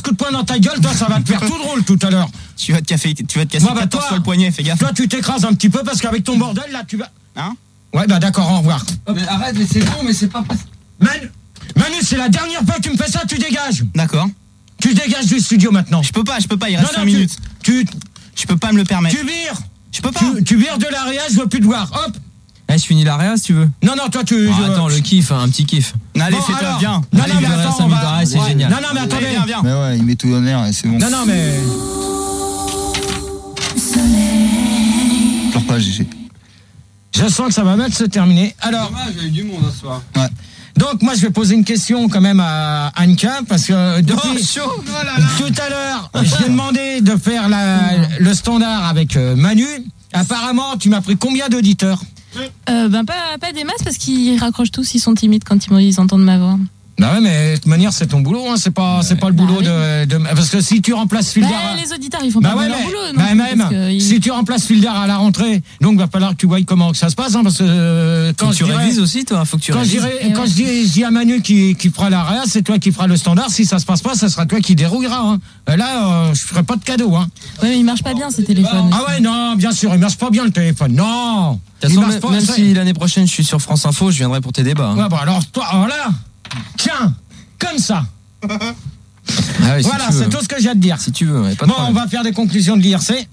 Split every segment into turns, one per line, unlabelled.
coup de poing dans ta gueule, toi, ça va te faire tout drôle tout à l'heure.
Tu vas te casser 14 fois le poignet, fais gaffe.
Toi, tu t'écrases un petit peu parce qu'avec ton bordel, là, tu vas...
Hein?
Ouais, bah d'accord, au revoir.
Mais arrête, mais c'est bon, mais c'est pas...
Manu, c'est la dernière fois que tu me fais ça, tu dégages.
D'accord.
Tu dégages du studio maintenant.
Je peux pas, il reste 5 minutes. Je peux pas me le permettre.
Tu vires.
Je peux pas.
Tu vires de l'area, je veux plus te voir. Hop.
Je finis l'area si tu veux.
Non, toi, tu...
Attends, le kiff, un petit kiff.
Allez, fais-toi bien.
Non,
Allez,
mais attends,
ça m'aiderait, c'est génial.
Non, mais attendez.
Viens.
Mais ouais, il met tout en l'air et c'est bon.
Non, mais...
Pleure pas, GG.
Je sens que ça va mal se terminer. Alors...
Dommage, il y a eu du monde ce soir.
Ouais.
Donc, moi, je vais poser une question quand même à Anka, parce que depuis...
chaud.
Tout à l'heure, je t'ai demandé de faire le standard avec Manu. Apparemment, tu m'as pris combien d'auditeurs?
Pas des masses parce qu'ils raccrochent tous, ils sont timides quand ils entendent ma voix.
Bah ouais, mais de toute manière, c'est ton boulot, hein. C'est pas le boulot de... Parce que si tu remplaces Filder...
les auditeurs, ils font pas leur boulot.
Bah même, si tu remplaces Filder à la rentrée, donc va falloir que tu voies comment que ça se passe, hein, parce que quand
tu révises aussi, toi, faut que tu révises.
Quand je dis à Manu qui fera la réa, c'est toi qui feras le standard. Si ça se passe pas, ça sera toi qui dérouillera, hein. Là, je ferai pas de cadeau, hein.
Ouais, mais il marche pas bien, ces téléphones.
Ah ouais, non, bien sûr, il marche pas bien le téléphone. Non.
De toute façon, même si l'année prochaine je suis sur France Info, je viendrai pour tes débats.
Ouais, bah alors, toi, voilà. Tiens, comme ça.
Voilà,
c'est tout ce que j'ai à te dire.
Si tu veux, pas de
bon,
problème.
on va faire des conclusions de l'IRC.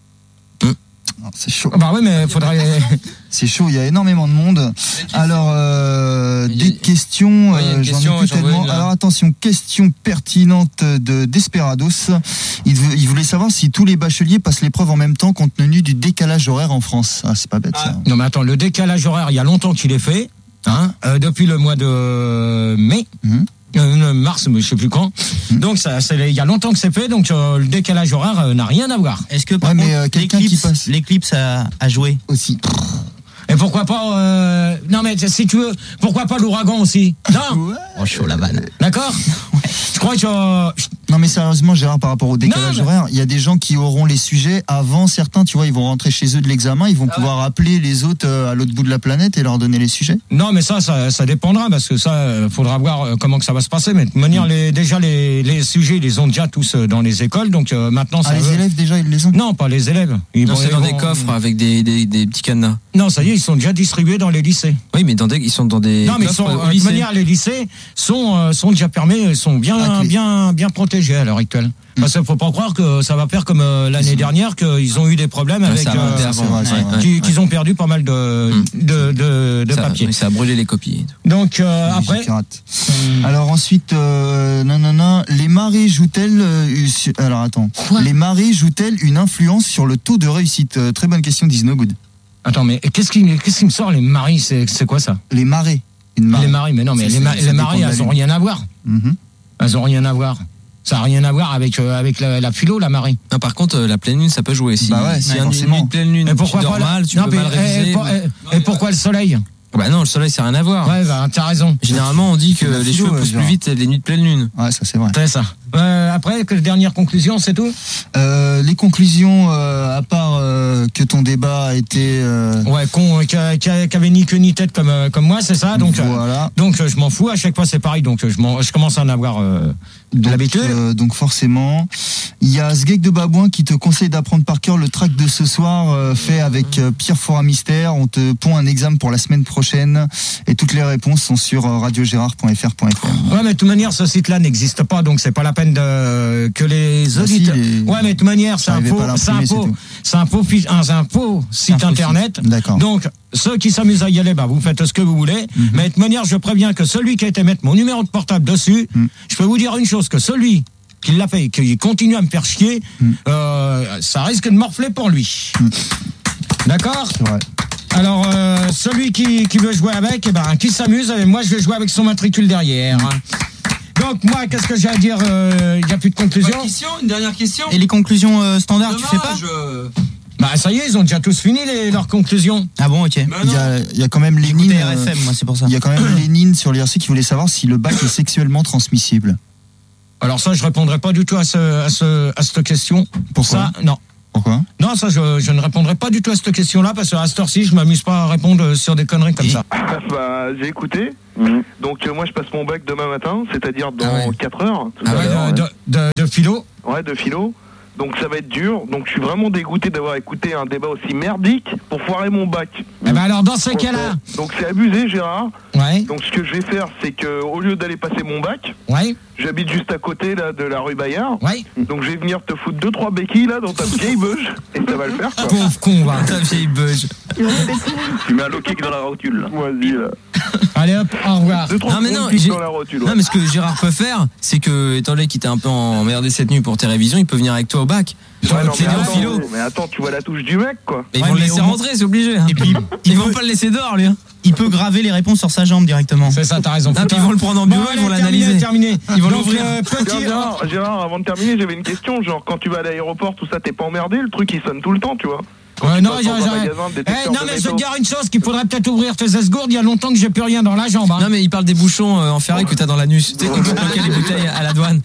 C'est chaud.
Bah oui, mais faudrait...
C'est chaud, il y a énormément de monde. Alors, des questions, j'en ai plus tellement. Alors attention, question pertinente de Desperados. Il voulait savoir si tous les bacheliers passent l'épreuve en même temps compte tenu du décalage horaire en France. Ah, c'est pas bête ça.
Non mais attends, le décalage horaire, il y a longtemps qu'il est fait, hein, depuis le mois de mai. Mars, mais je sais plus quand. Donc il y a longtemps que c'est fait, donc le décalage horaire n'a rien à voir.
Est-ce que par contre, l'éclipse a joué
aussi?
Et pourquoi pas non mais si tu veux, pourquoi pas l'ouragan aussi? Non.
Oh, chaud la vanne.
D'accord. Je crois que
non mais sérieusement Gérard, par rapport au décalage horaire, il y a des gens qui auront les sujets avant certains, tu vois, ils vont rentrer chez eux de l'examen, ils vont pouvoir appeler les autres à l'autre bout de la planète et leur donner les sujets. Non mais ça dépendra, parce que ça faudra voir comment que ça va se passer, mais de toute manière déjà les sujets ils les ont déjà tous dans les écoles, donc maintenant ça les élèves déjà ils les ont?
Non, pas les élèves.
C'est dans des coffres avec des petits cadenas.
Non, ça y est, ils sont déjà distribués dans les lycées.
Oui, mais ils sont dans des coffres au lycée.
De manière, les lycées sont déjà permis, sont bien protégés à l'heure actuelle. Parce qu'il ne faut pas croire que ça va faire comme l'année dernière, qu'ils ont eu des problèmes avec qu'ils ont perdu pas mal de papier.
Ça a brûlé les copies.
Donc après.
Alors ensuite, les marées jouent-elles les marées jouent-elles une influence sur le taux de réussite? Très bonne question, Disno Good.
Attends, mais qu'est-ce qui me sort, les marées? C'est quoi ça?
Les marées.
Les marées, mais non, mais les marées, elles n'ont rien à voir. Elles n'ont rien à voir. Ça n'a rien à voir avec la philo, la marée.
Non, par contre, la pleine lune, ça peut jouer. Si une nuit de pleine lune,
tu
dors mal, tu peux mal réviser.
Et pourquoi le soleil?
Bah non, le soleil, ça n'a rien à voir.
Ouais, bah t'as raison.
Généralement, on dit que les cheveux poussent plus vite les nuits de pleine lune.
Ouais, ça c'est vrai.
C'est ça. Après, dernière conclusion, c'est tout?
Les conclusions, à part que ton débat a été...
Ouais, qui avait ni queue ni tête comme moi, c'est ça. Donc, voilà. Donc je m'en fous, à chaque fois c'est pareil, donc je commence à en avoir de l'habitude.
Donc forcément, il y a Sgeg de Babouin qui te conseille d'apprendre par cœur le track de ce soir, fait avec Pierre Fora Mystère. On te pond un examen pour la semaine prochaine et toutes les réponses sont sur radiogérard.fr.
Ouais, mais de toute manière, ce site-là n'existe pas, donc c'est pas la peine que les auditeurs... Ouais, mais de toute manière, c'est un faux site internet.
D'accord.
Donc, ceux qui s'amusent à y aller, vous faites ce que vous voulez. Mais de toute manière, je préviens que celui qui a été mettre mon numéro de portable dessus, je peux vous dire une chose, que celui qui l'a fait et qui continue à me faire chier, ça risque de morfler pour lui. D'accord ?
Ouais.
Alors, celui qui veut jouer avec, qui s'amuse, et moi je vais jouer avec son matricule derrière. Donc moi, qu'est-ce que j'ai à dire? Il n'y a plus de conclusion.
Une dernière question.
Et les conclusions standards, tu fais pas?
Ça y est, ils ont déjà tous fini leurs conclusions.
Ah bon, ok.
Il y a quand même Lénine.
RFM, moi, c'est pour ça.
Il y a quand même Lénine sur l'IRC qui voulait savoir si le bac est sexuellement transmissible.
Alors ça, je répondrai pas du tout à cette question.
Pourquoi?
Ça, non.
Pourquoi ?
Non, ça, je ne répondrai pas du tout à cette question-là, parce qu'à cette heure-ci, je m'amuse pas à répondre sur des conneries comme ça.
Bah, j'ai écouté. Donc, moi, je passe mon bac demain matin, c'est-à-dire dans 4 heures.
De philo ?
Ouais, de philo. Donc, ça va être dur. Donc, je suis vraiment dégoûté d'avoir écouté un débat aussi merdique pour foirer mon bac.
Eh ben alors, dans ces cas-là...
Donc, c'est abusé, Gérard.
Ouais.
Donc, ce que je vais faire, c'est que au lieu d'aller passer mon bac, j'habite juste à côté là, de la rue Bayard.
Ouais.
Donc, je vais venir te foutre 2-3 béquilles là dans ta vieille beuge et ça va le faire. Quoi.
Pauvre con, va.
Ta vieille beuge.
Tu mets un low kick dans la rotule là. Vas-y là.
Allez hop, au revoir.
2-3
Non mais non,
dans la rotule.
non mais ce que Gérard peut faire, c'est que étant donné qu'il t'a un peu emmerdé cette nuit pour tes révisions, il peut venir avec toi au bac.
Mais attends, tu vois la touche du mec quoi.
Mais ils vont le laisser rentrer, c'est obligé.
Et puis,
ils vont pas le laisser dehors, lui.
il peut graver les réponses sur sa jambe directement.
C'est ça, t'as raison.
Ah, puis ils vont le prendre en bureau, ils vont l'analyser.
Terminé.
Ils vont l'ouvrir.
Gérard, avant de terminer, j'avais une question. Genre, quand tu vas à l'aéroport, tout ça, t'es pas emmerdé? Le truc, il sonne tout le temps, tu vois.
Non, mais je te dire une chose, qu'il faudrait peut-être ouvrir tes esgourdes. Il y a longtemps que j'ai plus rien dans la jambe. Hein.
Non, mais il parle des bouchons en ferré que t'as dans l'anus. Tu sais, quand tu bloquais les bouteilles à la douane.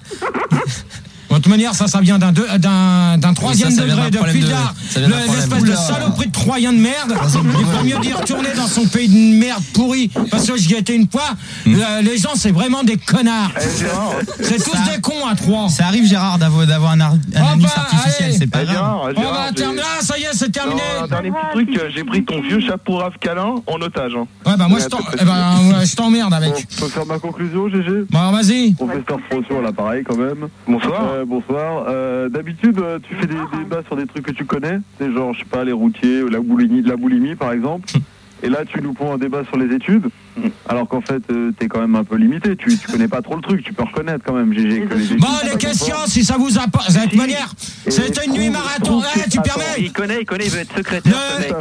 De toute manière, ça vient d'un troisième degré de Pudard. L'espèce de saloperie de Troyen de merde. Il faut mieux d'y retourner dans son pays de merde pourri. Parce que j'y étais une fois. Les gens, c'est vraiment des connards. C'est tous des cons à Troyes.
Ça arrive, Gérard, d'avoir un anus artificiel. C'est pas grave.
On va
terminer. Ah, ça y est, c'est terminé.
Un dernier petit truc, j'ai pris ton vieux chapeau rave câlin en otage.
Ouais, bah moi, je t'emmerde avec.
Je peux faire ma conclusion, GG?
Bon, vas-y.
Professeur François, là, pareil, quand même. Bonsoir. Bonsoir. D'habitude, tu fais des débats sur des trucs que tu connais, c'est genre, je sais pas, les routiers, la boulimie par exemple. Et là, tu nous prends un débat sur les études, alors qu'en fait, t'es quand même un peu limité. Tu connais pas trop le truc, tu peux reconnaître quand même, GG. Que les études,
bon, les questions, si ça vous apporte, de cette manière, c'était une nuit marathon. Tu permets?
Il connaît, il veut être secrétaire.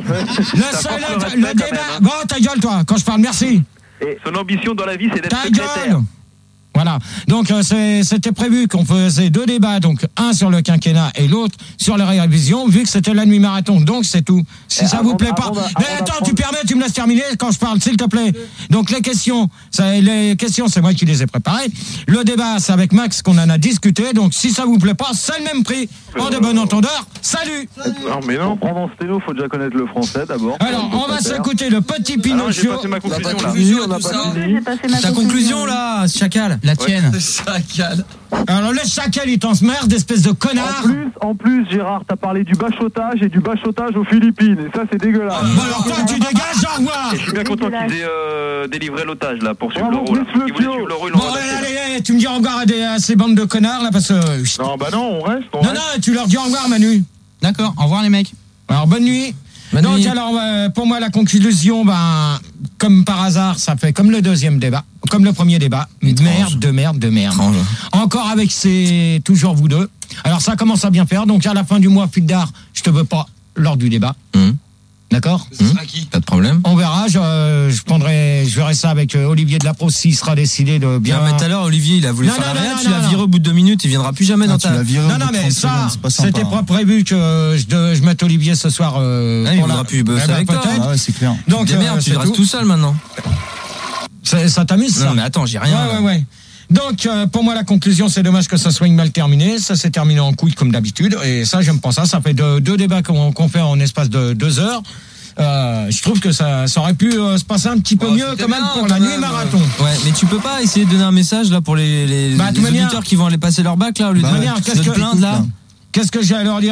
Le débat. Bon, ta gueule, toi, quand je parle, merci.
Et son ambition dans la vie, c'est d'être
ta
secrétaire.
Gueule. Voilà. Donc c'était prévu qu'on faisait deux débats, donc un sur le quinquennat et l'autre sur la révision, vu que c'était la nuit marathon. Donc c'est tout. Si ça vous plaît pas. Mais attends, tu permets, tu me laisses terminer quand je parle, s'il te plaît. Donc les questions, c'est moi qui les ai préparées. Le débat, c'est avec Max qu'on en a discuté. Donc si ça vous plaît pas, c'est le même prix. En de bon entendeur. Salut.
Non mais non. Pour prendre en stélo, faut déjà connaître le français d'abord.
Alors on va s'écouter le petit Pinocchio.
J'ai ma conclusion là.
Ta conclusion là, chacal.
La tienne.
Chacal.
Alors le chacal, il t'en se merde, espèce de connard.
En plus, Gérard, t'as parlé du bachotage et du bachotage aux Philippines. Et ça, c'est dégueulasse.
Bon alors toi, tu dégages, au revoir.
Et je suis bien content qu'ils aient délivré l'otage là, pour suivre l'euro. Ils voulaient suivre l'euro, ils l'ont rabattu.
Allez, tu me dis au revoir à ces bandes de connards là, parce que...
Non, bah non, on reste.
Non, tu leur dis au revoir, Manu.
D'accord, au revoir les mecs.
Alors bonne nuit. Donc alors pour moi la conclusion, comme par hasard, ça fait comme le deuxième débat, comme le premier débat, de merde. Étrange. Encore avec toujours vous deux. Alors ça commence à bien faire. Donc à la fin du mois, Pudard, je te veux pas lors du débat. D'accord.
Pas de problème.
On verra. Je verrai ça avec Olivier Delapro s'il sera décidé de bien.
Mais tout à l'heure, Olivier, il a voulu faire la tu l'as viré au bout de 2 minutes, il viendra plus jamais dans ta.
Non, mais ça, c'était pas prévu que je mette Olivier ce soir.
Il viendra plus bosser avec toi.
Ah ouais, c'est clair.
Donc,
tu restes tout seul maintenant.
Ça t'amuse, ça?
Non, mais attends, j'ai rien.
Ouais. Donc, pour moi, la conclusion, c'est dommage que ça soit mal terminé. Ça s'est terminé en couille comme d'habitude. Et ça, j'aime pas ça. Ça fait deux débats qu'on fait en espace de 2 heures. Je trouve que ça aurait pu se passer un petit peu mieux quand même pour la nuit marathon.
Ouais, mais tu peux pas essayer de donner un message là pour les auditeurs qui vont aller passer leur bac là au lieu de te plaindre là.
Qu'est-ce que j'ai à leur dire?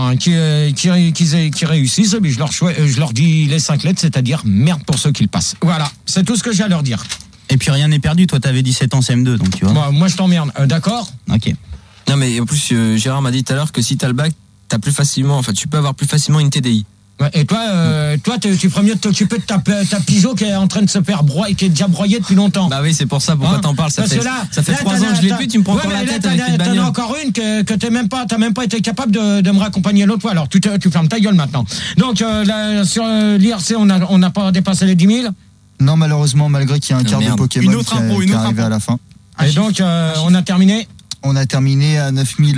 Qu'ils réussissent. Mais je leur dis les 5 lettres, c'est-à-dire merde pour ceux qui le passent. Voilà, c'est tout ce que j'ai à leur dire.
Et puis rien n'est perdu, toi t'avais 17 ans CM2, donc tu vois.
Bon, moi je t'emmerde, d'accord?
Ok.
Non mais en plus Gérard m'a dit tout à l'heure que si t'as le bac, tu peux avoir plus facilement une TDI.
Ouais, et toi, tu ferais mieux de t'occuper de ta Peugeot qui est en train de se faire broyer, qui est déjà broyée depuis longtemps.
Bah oui, c'est pour ça. Pourquoi t'en parles? Ça fait 3 ans que je l'ai plus. Tu me prends encore la tête avec une bagnole.
T'en as encore une que t'as même pas été capable de me raccompagner l'autre fois. Alors tu fermes ta gueule maintenant. Donc sur l'IRC, on n'a pas dépassé les 10 000.
Non, malheureusement, malgré qu'il y a un quart de Pokémon qui est arrivé à la fin.
Et donc on a terminé.
On a terminé à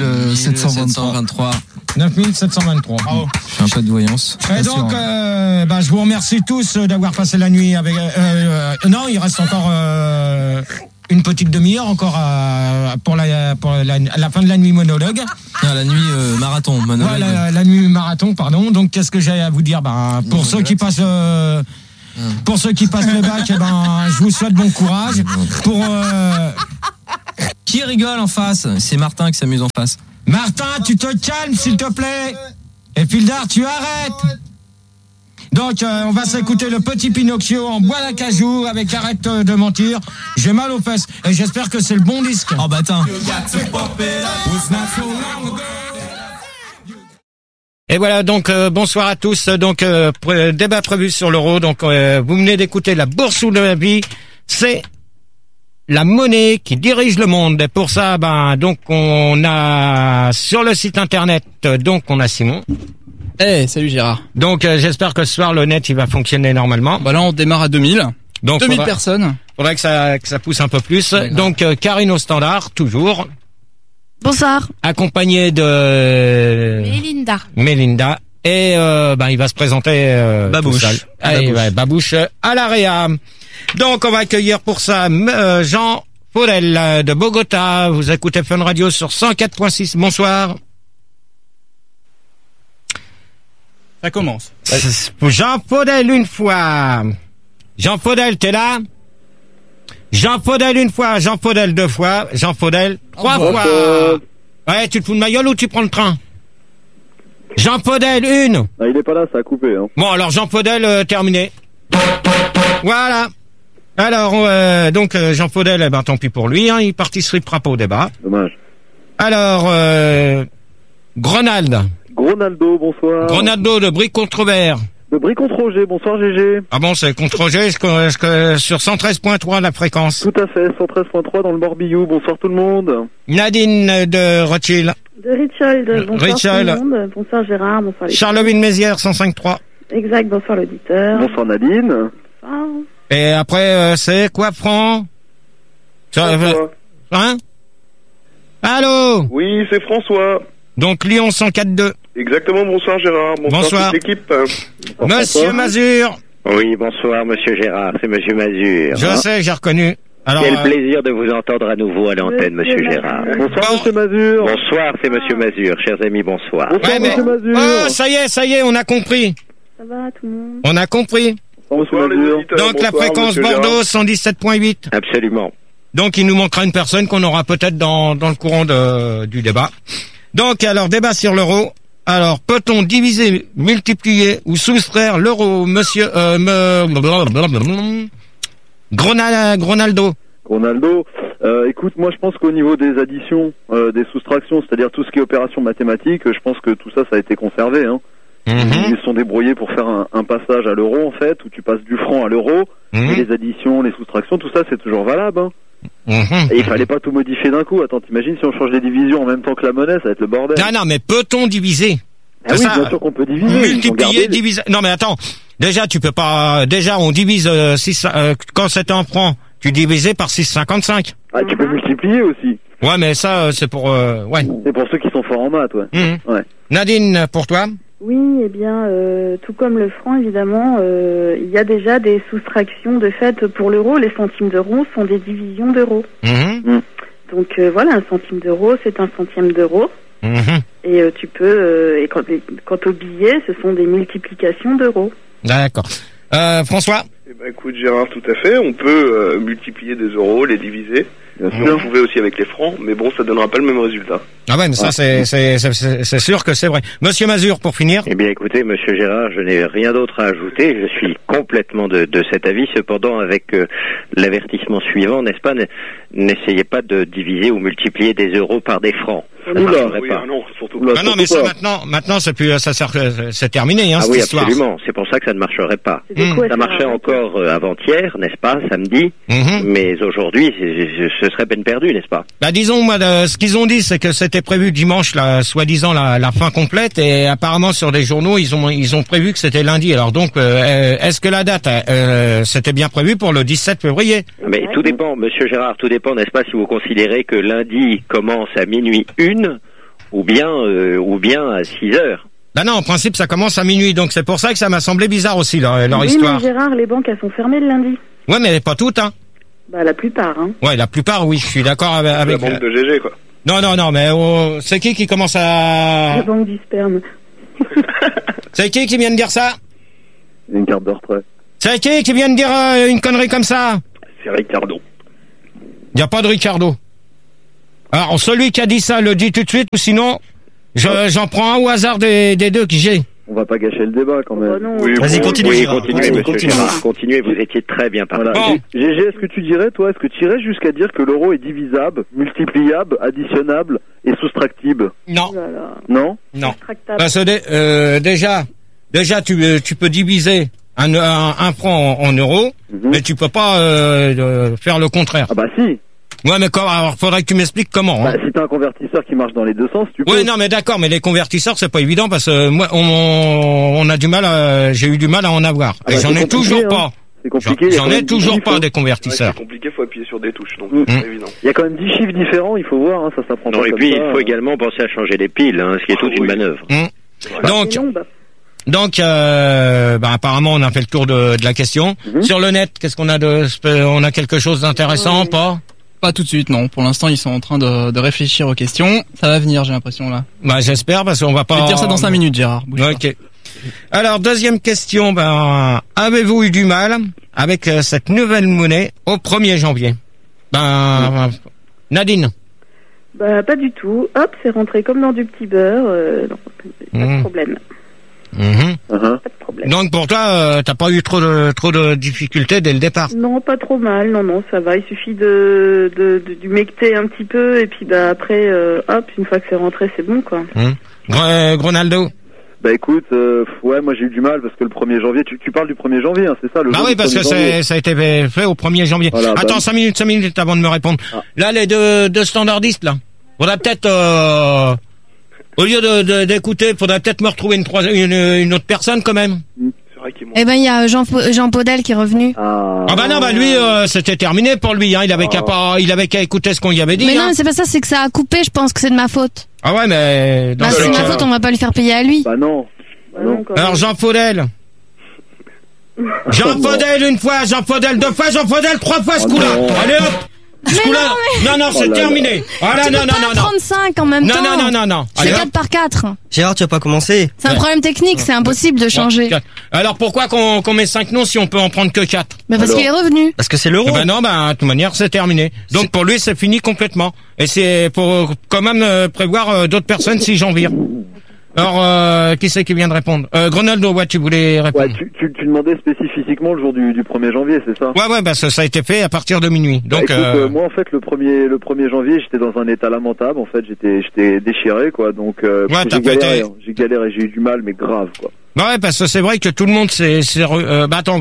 9723.
9723.
Bravo. Je fais un peu de voyance.
Et donc, je vous remercie tous d'avoir passé la nuit avec. Non, il reste encore une petite demi-heure encore pour la fin de la nuit monologue.
Ah, la nuit marathon. Monologue.
Ouais, la nuit marathon, pardon. Donc, qu'est-ce que j'ai à vous dire? Pour ceux qui passent le bac, je vous souhaite bon courage.
Qui rigole en face? C'est Martin qui s'amuse en face.
Martin, tu te calmes, s'il te plaît. Et Pildar, tu arrêtes. Donc, on va s'écouter le petit Pinocchio en bois d'acajou avec Arrête de mentir. J'ai mal aux fesses et j'espère que c'est le bon disque.
Oh bah attends.
Et voilà, donc bonsoir à tous. Donc débat prévu sur l'euro. Donc vous venez d'écouter la bourse ou la vie. C'est la monnaie qui dirige le monde. Et pour ça, donc on a sur le site internet. Donc on a Simon.
Salut Gérard.
Donc j'espère que ce soir le net il va fonctionner normalement.
Là on démarre à 2000.
Donc
2000 personnes.
Faudrait que ça pousse un peu plus. Donc Karine au standard toujours.
Bonsoir.
Accompagné de Mélinda. Et il va se présenter
Babouche.
Babouche à l'AREA. Donc on va accueillir pour ça Jean Faudel de Bogota. Vous écoutez Fun Radio sur 104.6. Bonsoir.
Ça commence.
Jean Faudel une fois. Jean Faudel, t'es là? Jean Faudel une fois, Jean Faudel deux fois, Jean Faudel trois fois. Ouais, tu te fous de ma gueule ou tu prends le train? Jean Faudel une.
Ah, il est pas là, ça a coupé. Hein.
Bon, alors Jean Faudel terminé. Voilà. Alors, donc Jean Faudel, tant pis pour lui, il participera pas au débat.
Dommage.
Alors, Gronaldo,
bonsoir.
de Brie-Contrebert.
De Brie-contre-Roger, bonsoir GG.
Ah bon, c'est contre Roger, est-ce que sur 113.3 la fréquence?
Tout à fait, 113.3 dans le Morbihan, bonsoir tout le monde.
Nadine de Rothschild.
De Richard, bonsoir tout le monde. Bonsoir Gérard, bonsoir les
Charleville-Mézières, 105.3.
Exact, bonsoir l'auditeur.
Bonsoir Nadine.
Bonsoir.
Et après, c'est quoi, Franck? Hein? Allô?
Oui, c'est François.
Donc Lyon 104.2.
Exactement, bonsoir Gérard.
Bonsoir.
Toute l'équipe.
Monsieur Mazur.
Oui, bonsoir Monsieur Gérard, c'est Monsieur Mazur.
Je sais, j'ai reconnu. Alors,
quel plaisir de vous entendre à nouveau à l'antenne, Monsieur Gérard.
Bonsoir Monsieur Mazur.
Bonsoir, c'est Monsieur Mazur, chers amis, bonsoir.
Bonsoir Monsieur Mazur.
Oh, ça y est, on a compris.
Ça va tout le monde?
On a compris.
Bonsoir les auditeurs.
Donc la fréquence Bordeaux 117.8.
Absolument.
Donc il nous manquera une personne qu'on aura peut-être dans le courant du débat. Donc alors débat sur l'euro. Alors peut-on diviser, multiplier ou soustraire l'euro, Monsieur Gronaldo.
Écoute, moi je pense qu'au niveau des additions, des soustractions, c'est-à-dire tout ce qui est opération mathématique, je pense que tout ça a été conservé. Hein. Ils se sont débrouillés pour faire un passage à l'euro en fait, où tu passes du franc à l'euro, et les additions, les soustractions, tout ça c'est toujours valable. Hein. Et il fallait pas tout modifier d'un coup. Attends, t'imagines si on change les divisions en même temps que la monnaie, ça va être le bordel.
Non, mais peut-on diviser?
Ah oui, bien sûr qu'on peut diviser.
Multiplier, diviser. Non, mais attends. Déjà, tu peux pas. Déjà, on divise 6. Quand c'était en francs, tu divisais par 6,55.
Ah, tu peux multiplier aussi.
Ouais, mais ça, c'est pour. Ouais.
C'est pour ceux qui sont forts en maths, ouais. Ouais.
Nadine, pour toi?
Oui, eh bien, tout comme le franc, évidemment, il y a déjà des soustractions de fait pour l'euro. Les centimes d'euros sont des divisions d'euros. Donc voilà, un centime d'euro, c'est un centième d'euro. Et tu peux, et quant aux billets, ce sont des multiplications d'euros.
D'accord. François?
Eh ben, écoute, Gérard, tout à fait. On peut multiplier des euros, les diviser. Bien sûr. On pouvait aussi avec les francs, mais bon, ça donnera pas le même résultat.
Ah ouais, mais ça, c'est sûr que c'est vrai. Monsieur Mazur, pour finir.
Eh bien, écoutez, Monsieur Gérard, je n'ai rien d'autre à ajouter. Je suis complètement de cet avis. Cependant, avec l'avertissement suivant, n'est-ce pas, n'essayez pas de diviser ou multiplier des euros par des francs. Ça
oui,
pas.
Non, surtout
pas. Non, mais ça maintenant, c'est plus, c'est terminé, hein,
ah
cette
oui,
histoire.
Absolument. C'est pour ça que ça ne marcherait pas. Ça marchait encore avant-hier, n'est-ce pas, samedi. Mais aujourd'hui, ce serait peine perdue, n'est-ce pas?
Bah, disons, moi, ce qu'ils ont dit, c'est que c'était prévu dimanche, soi-disant, la fin complète, et apparemment, sur les journaux, ils ont prévu que c'était lundi. Alors donc, est-ce que la date, c'était bien prévu pour le 17 février?
Mais tout dépend, Monsieur Gérard, tout dépend, n'est-ce pas, si vous considérez que lundi commence à minuit 1, ou bien à 6 heures.
Bah non, en principe, ça commence à minuit, donc c'est pour ça que ça m'a semblé bizarre aussi, leur histoire.
Oui, mais Gérard, les banques, elles sont fermées le lundi.
Ouais, mais pas toutes, hein.
Bah, la plupart, hein.
Ouais, la plupart, oui, je suis d'accord avec...
La banque de GG, quoi.
Non, mais c'est qui commence à...
La banque du sperme.
C'est qui vient de dire ça?
Une carte de retrait.
C'est qui vient de dire une connerie comme ça?
C'est Ricardo.
Il n'y a pas de Ricardo. Alors, celui qui a dit ça le dit tout de suite, ou sinon, j'en prends un au hasard des deux que j'ai.
On va pas gâcher le débat quand même.
Oui,
vas-y, continue, Gérard.
Continuez, monsieur Gérard. Continuez, vous étiez très bien parti.
Voilà.
Bon.
GG, est-ce que tu irais jusqu'à dire que l'euro est divisable, multipliable, additionnable et soustractible?
Non.
Voilà.
Non?
Non.
Soustractable.
Parce que déjà tu peux diviser un franc en euros, mais tu peux pas faire le contraire.
Ah bah si.
Ouais, mais alors faudrait que tu m'expliques comment.
Bah, si t'as un convertisseur qui marche dans les deux sens, tu peux.
Oui, non, mais d'accord, mais les convertisseurs, c'est pas évident parce que moi, on a du mal, j'ai eu du mal à en avoir.
Ah
et
bah,
j'en ai toujours pas.
C'est compliqué.
J'en ai toujours pas des convertisseurs.
C'est compliqué, faut appuyer sur des touches, donc
Mmh.
c'est évident.
Il y a quand même 10 chiffres différents, il faut voir, hein, ça s'apprend pas
Non, et
comme
puis
ça.
il faut également penser à changer les piles, hein, ce qui est toute une manœuvre.
Donc, apparemment, on a fait le tour de la question. Sur le net, qu'est-ce qu'on a on a quelque chose d'intéressant, pas?
Pas tout de suite, non. Pour l'instant, ils sont en train de réfléchir aux questions. Ça va venir, j'ai l'impression, là.
Bah, j'espère, parce qu'on va pas...
Je vais te dire ça dans 5 minutes, Gérard. Bouge
ok. Pas. Alors, deuxième question, avez-vous eu du mal avec cette nouvelle monnaie au 1er janvier? Nadine?
Bah, pas du tout. Hop, c'est rentré comme dans du petit beurre. Non, pas de problème. Pas de problème.
Donc pour toi, t'as pas eu trop de difficultés dès le départ?
Non, pas trop mal. Non, ça va. Il suffit d'humecter un petit peu et puis après, hop, une fois que c'est rentré, c'est bon, quoi.
Ronaldo?
Bah écoute, ouais, moi j'ai eu du mal parce que le 1er janvier, tu parles du 1er janvier, hein, c'est ça?
Bah oui, parce que ça a été fait au 1er janvier. Voilà, attends, 5 minutes avant de me répondre. Ah. Là, les deux standardistes, là. Faudrait peut-être, au lieu d'écouter, faudrait peut-être me retrouver une autre personne quand même.
Eh ben, il y a Jean Podel qui est revenu.
Ah bah non, lui, c'était terminé pour lui, hein. Il avait qu'à écouter ce qu'on y avait dit.
Mais non, mais c'est pas ça, c'est que ça a coupé, je pense que c'est de ma faute.
Ah ouais, mais...
Bah, c'est de ma faute, on va pas lui faire payer à lui.
Bah non.
Alors, Jean Podel. Jean Podel une fois, Jean Podel deux fois, Jean Podel 3 fois ce coup-là. Allez hop! Non, c'est terminé. Voilà, non.
35 en même temps.
Non.
C'est 4 par 4.
Gérard, tu vas pas commencer.
C'est un problème technique, c'est impossible de changer.
Alors pourquoi qu'on met 5 noms si on peut en prendre que 4?
Mais parce qu'il est revenu.
Parce que c'est l'euro.
Non, de toute manière, c'est terminé. Donc pour lui, c'est fini complètement. Et c'est pour quand même prévoir d'autres personnes si j'en vire. Alors, qui c'est qui vient de répondre? Ronaldo, ouais, tu voulais répondre.
Ouais, tu demandais spécifiquement le jour du 1er janvier, c'est ça?
Ouais, bah ça a été fait à partir de minuit. Donc,
écoute, moi en fait le 1er janvier, j'étais dans un état lamentable. En fait, j'étais déchiré, quoi. Donc, j'ai galéré, j'ai eu du mal, mais grave, quoi.
Bah ouais, parce que c'est vrai que tout le monde attends,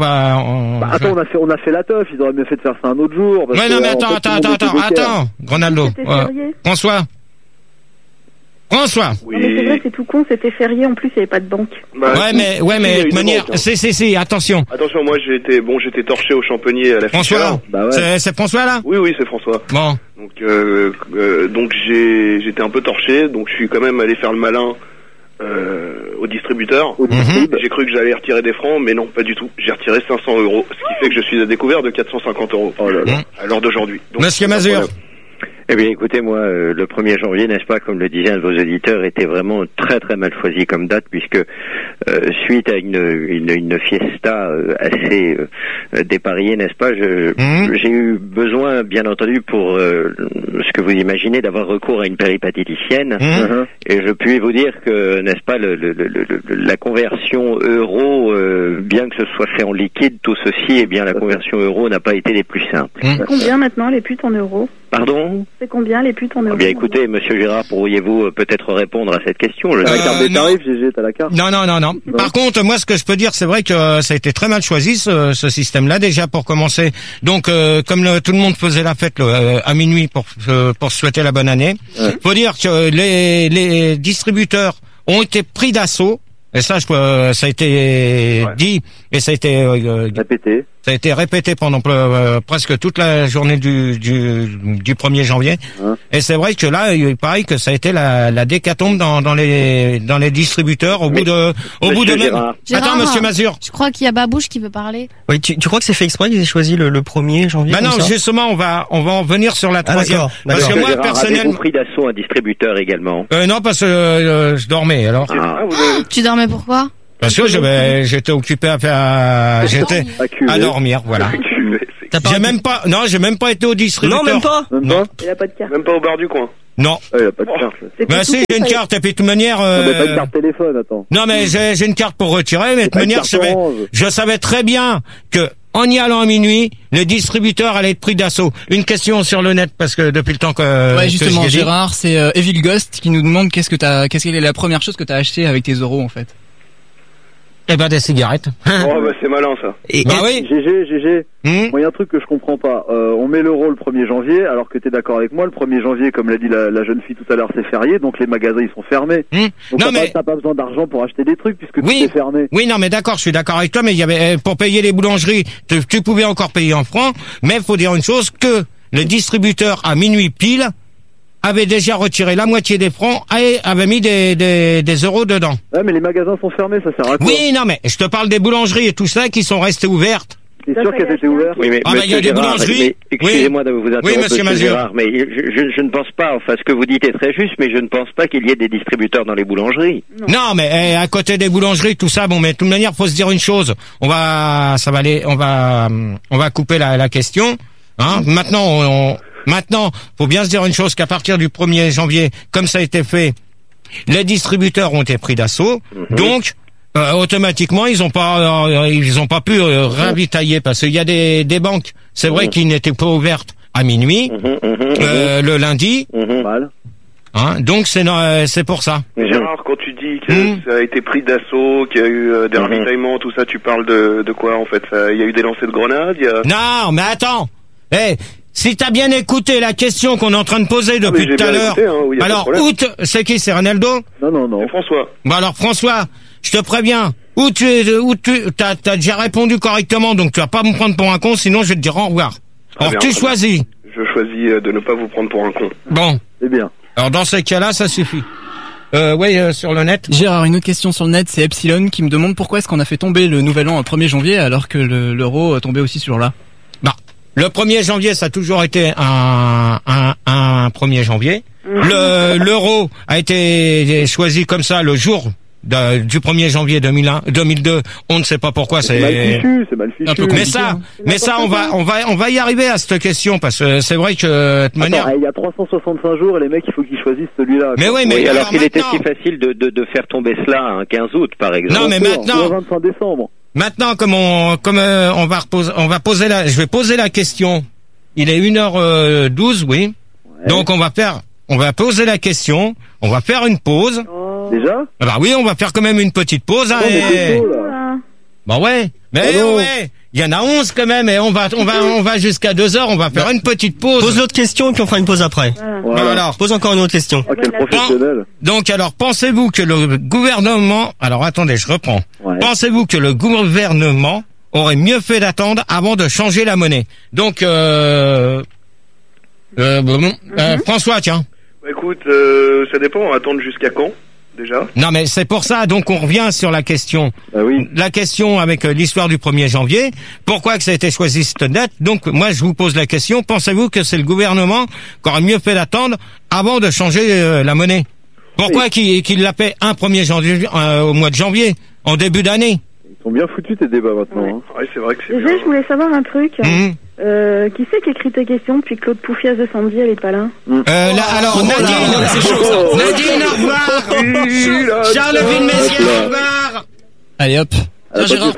on a fait la teuf. Ils auraient mieux fait de faire ça un autre jour.
Ouais, non, mais attends, Ronaldo, François.
Oui. Non, mais c'est vrai, c'est tout con, c'était férié, en plus il n'y avait pas de banque.
Ouais, mais de manière, c'est, attention.
Attention, moi j'étais torché au Champenier à la
François, c'est François là?
Oui, c'est François.
Bon.
Donc j'étais un peu torché, donc je suis quand même allé faire le malin au distributeur. J'ai cru que j'allais retirer des francs, mais non, pas du tout. J'ai retiré 500 €, ce qui fait que je suis à découvert de 450 € à l'heure d'aujourd'hui.
Monsieur Mazur.
Eh bien, écoutez, moi, le 1er janvier, n'est-ce pas, comme le disait un de vos auditeurs, était vraiment très très mal choisi comme date, puisque suite à une fiesta assez dépareillée, n'est-ce pas, j'ai eu besoin, bien entendu, pour ce que vous imaginez, d'avoir recours à une péripatéticienne, et je puis vous dire que, n'est-ce pas, la conversion euro, bien que ce soit fait en liquide, tout ceci, eh bien, la conversion euro n'a pas été les plus simples.
C'est combien maintenant les putes en euros?
Pardon?
C'est combien les putes en euros?
Eh bien, écoutez, monsieur Gérard, pourriez-vous peut-être répondre à cette question?
T'as la carte des tarifs, GG, t'as la carte?
Non. Par contre, moi, ce que je peux dire, c'est vrai que ça a été très mal choisi, ce système-là, déjà, pour commencer. Donc, comme tout le monde faisait la fête à minuit pour souhaiter la bonne année, faut dire que les distributeurs ont été pris d'assaut. Et ça, ça a été dit, et ça a été Ça a été répété pendant presque toute la journée du 1er janvier. Et c'est vrai que là, il paraît que ça a été la décatombe dans les distributeurs au bout de même. Attends, monsieur Mazur.
Je crois qu'il y a Babouche qui veut parler.
Oui, tu crois que c'est fait exprès qu'ils aient choisi le 1er janvier?
Bah non, justement, on va en venir sur la troisième.
D'accord.
Parce que moi, personnellement.
Pris d'assaut un distributeur également.
Non, parce que je dormais, alors.
Tu dormais pourquoi?
Parce que j'étais occupé à dormir, voilà. J'ai même pas été au distributeur.
Non, même pas.
Il a pas de carte.
Même pas au bar du coin.
Non.
Il a pas de carte.
Bah si, j'ai une carte, et puis de toute manière...
Mais pas de carte téléphone, attends.
Non, mais j'ai une carte pour retirer, mais de toute manière, je savais très bien que, en y allant à minuit, le distributeur allait être pris d'assaut. Une question sur le net, parce que depuis le temps que...
Ouais, justement, Gérard, c'est Evil Ghost qui nous demande qu'est-ce que est la première chose que t'as acheté avec tes euros, en fait.
Eh ben, des cigarettes.
Oh, bah, c'est malin, ça.
Bah oui.
GG. Moi, il y a un truc que je comprends pas. On met l'euro le 1er janvier, alors que t'es d'accord avec moi, le 1er janvier, comme l'a dit la jeune fille tout à l'heure, c'est férié, donc les magasins, ils sont fermés. Donc t'as pas besoin d'argent pour acheter des trucs, puisque tout est fermé.
Oui, non, mais d'accord, je suis d'accord avec toi, mais il y avait, pour payer les boulangeries, tu pouvais encore payer en francs, mais il faut dire une chose, que le distributeur, à minuit pile, avait déjà retiré la moitié des francs et avait mis des euros dedans.
Ouais, mais les magasins sont fermés, ça sert à quoi?
Oui, non, mais je te parle des boulangeries et tout ça qui sont restées ouvertes.
T'es sûr qu'elles étaient ouvertes?
Oui, mais
il y a des boulangeries.
Excusez-moi de vous interrompre,
oui, monsieur Mazur.
Gérard, mais je ne pense pas, enfin, ce que vous dites est très juste, mais je ne pense pas qu'il y ait des distributeurs dans les boulangeries.
Non, mais à côté des boulangeries, tout ça, bon, mais de toute manière, faut se dire une chose. On va couper la question. Hein. Maintenant, faut bien se dire une chose, qu'à partir du 1er janvier, comme ça a été fait, les distributeurs ont été pris d'assaut, donc automatiquement ils ont pas pu ravitailler, parce qu'il y a des banques, c'est vrai, qui n'étaient pas ouvertes à minuit le lundi. Hein, donc c'est pour ça.
Mais Gérard, quand tu dis que ça a été pris d'assaut, qu'il y a eu des ravitaillements, tout ça, tu parles de quoi en fait? Il y a eu des lancers de grenades?
Non, mais attends. Si t'as bien écouté la question qu'on est en train de poser depuis tout à l'heure, alors c'est qui, c'est Ronaldo?
Non.
C'est François.
Bah alors François, je te préviens, t'as déjà répondu correctement, donc tu vas pas me prendre pour un con, sinon je vais te dire au revoir. Alors tu choisis.
Je choisis de ne pas vous prendre pour un con.
Bon.
C'est bien.
Alors dans ces cas-là, ça suffit. Sur le net.
Gérard, une autre question sur le net, c'est Epsilon qui me demande pourquoi est-ce qu'on a fait tomber le nouvel an au 1er janvier alors que l'euro tombait aussi ce jour-là.
Bah, le 1er janvier, ça a toujours été un 1er janvier. L'euro a été choisi comme ça le jour du 1er janvier 2002. On ne sait pas pourquoi. C'est
mal fichu.
Mais ça, on va y arriver à cette question, parce que c'est vrai que de manière.
Il y a 365 jours et les mecs, il faut qu'ils choisissent celui-là.
Mais oui, mais
oui, alors qu'il était si facile de faire tomber cela un 15 août, par exemple.
Non, mais maintenant.
Le 25 décembre.
Maintenant, je vais poser la question. Il est 1h12, oui. Ouais. Donc on va poser la question. On va faire une pause.
Déjà?
Bah oui, on va faire quand même une petite pause. Hein, Bah ouais. Mais ouais. Il y en a 11 quand même, et on va jusqu'à 2h, on va faire une petite pause.
Pose l'autre question et puis on fera une pause après.
Voilà. Alors,
pose encore une autre question.
Ah, quel professionnel.
Donc alors, pensez-vous que le gouvernement, alors attendez, je reprends. Ouais. Pensez-vous que le gouvernement aurait mieux fait d'attendre avant de changer la monnaie? Donc François, tiens.
Bah, écoute, ça dépend, on va attendre jusqu'à quand? Déjà.
Non, mais c'est pour ça, donc on revient sur la question.
Oui.
La question avec l'histoire du 1er janvier. Pourquoi que ça a été choisi cette date? Donc moi je vous pose la question, pensez-vous que c'est le gouvernement qui aurait mieux fait d'attendre avant de changer la monnaie? Pourquoi qu'il l'a fait un 1er janvier au mois de janvier, en début d'année?
Ils sont bien foutus tes débats maintenant. Hein.
Ouais, c'est vrai que c'est
déjà, je voulais savoir un truc. Qui c'est qui écrit tes questions depuis que Claude Poufias de Sandy, elle est pas là?
Alors Nadine, c'est chaud ça. Nadine, au revoir. Charleville Messier, au revoir.
Allez hop. Tiens, Gérard,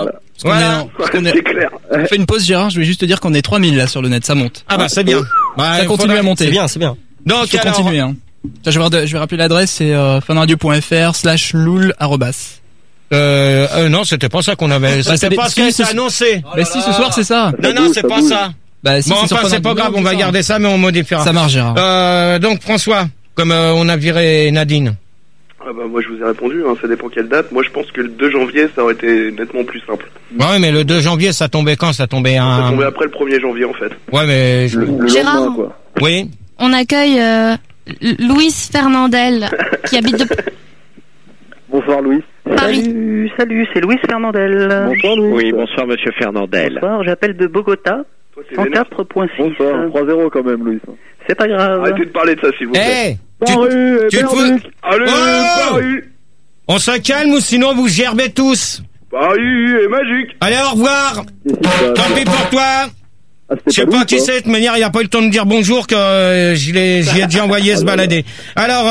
on fait une pause, Gérard, je vais juste te dire qu'on est 3000 là sur le net, ça monte.
Ah bah c'est bien.
Ça continue à monter.
C'est bien.
Donc il faut continuer. Hein. Je vais rappeler l'adresse, c'est funradio.fr/loul.
Non, c'était pas ça qu'on avait. C'était pas ce qui était annoncé.
Mais si, ce soir, c'est ça.
Non, c'est pas ça.
Bah, si,
bon, enfin, c'est pas grave, on va garder ça, mais on modifiera.
Ça marche, Gérard.
Donc, François, comme on a viré Nadine.
Ah bah moi je vous ai répondu, hein, ça dépend quelle date. Moi je pense que le 2 janvier ça aurait été nettement plus simple.
Ouais, mais le 2 janvier ça tombait quand? Ça tombait
Ça tombait après le 1er janvier en fait.
Ouais, mais...
Le Gérard, lendemain,
quoi.
Oui.
On accueille Louis Fernandel qui habite de...
Bonsoir Louis.
Paris.
Salut, c'est Louis Fernandel.
Bonsoir Louis. Oui, bonsoir monsieur Fernandel.
Bonsoir, j'appelle de Bogota. 104.6.
Bonsoir, 3-0 quand même Louis.
C'est pas grave.
Arrêtez de parler de ça s'il vous plaît.
Tu te fous...
Allez, Paris.
On se calme ou sinon vous gerbez tous.
Paris est magique.
Allez, au revoir. Tant pis pour toi. Je sais pas qui c'est, de toute manière, il a pas eu le temps de dire bonjour que j'y ai déjà envoyé se balader. Alors,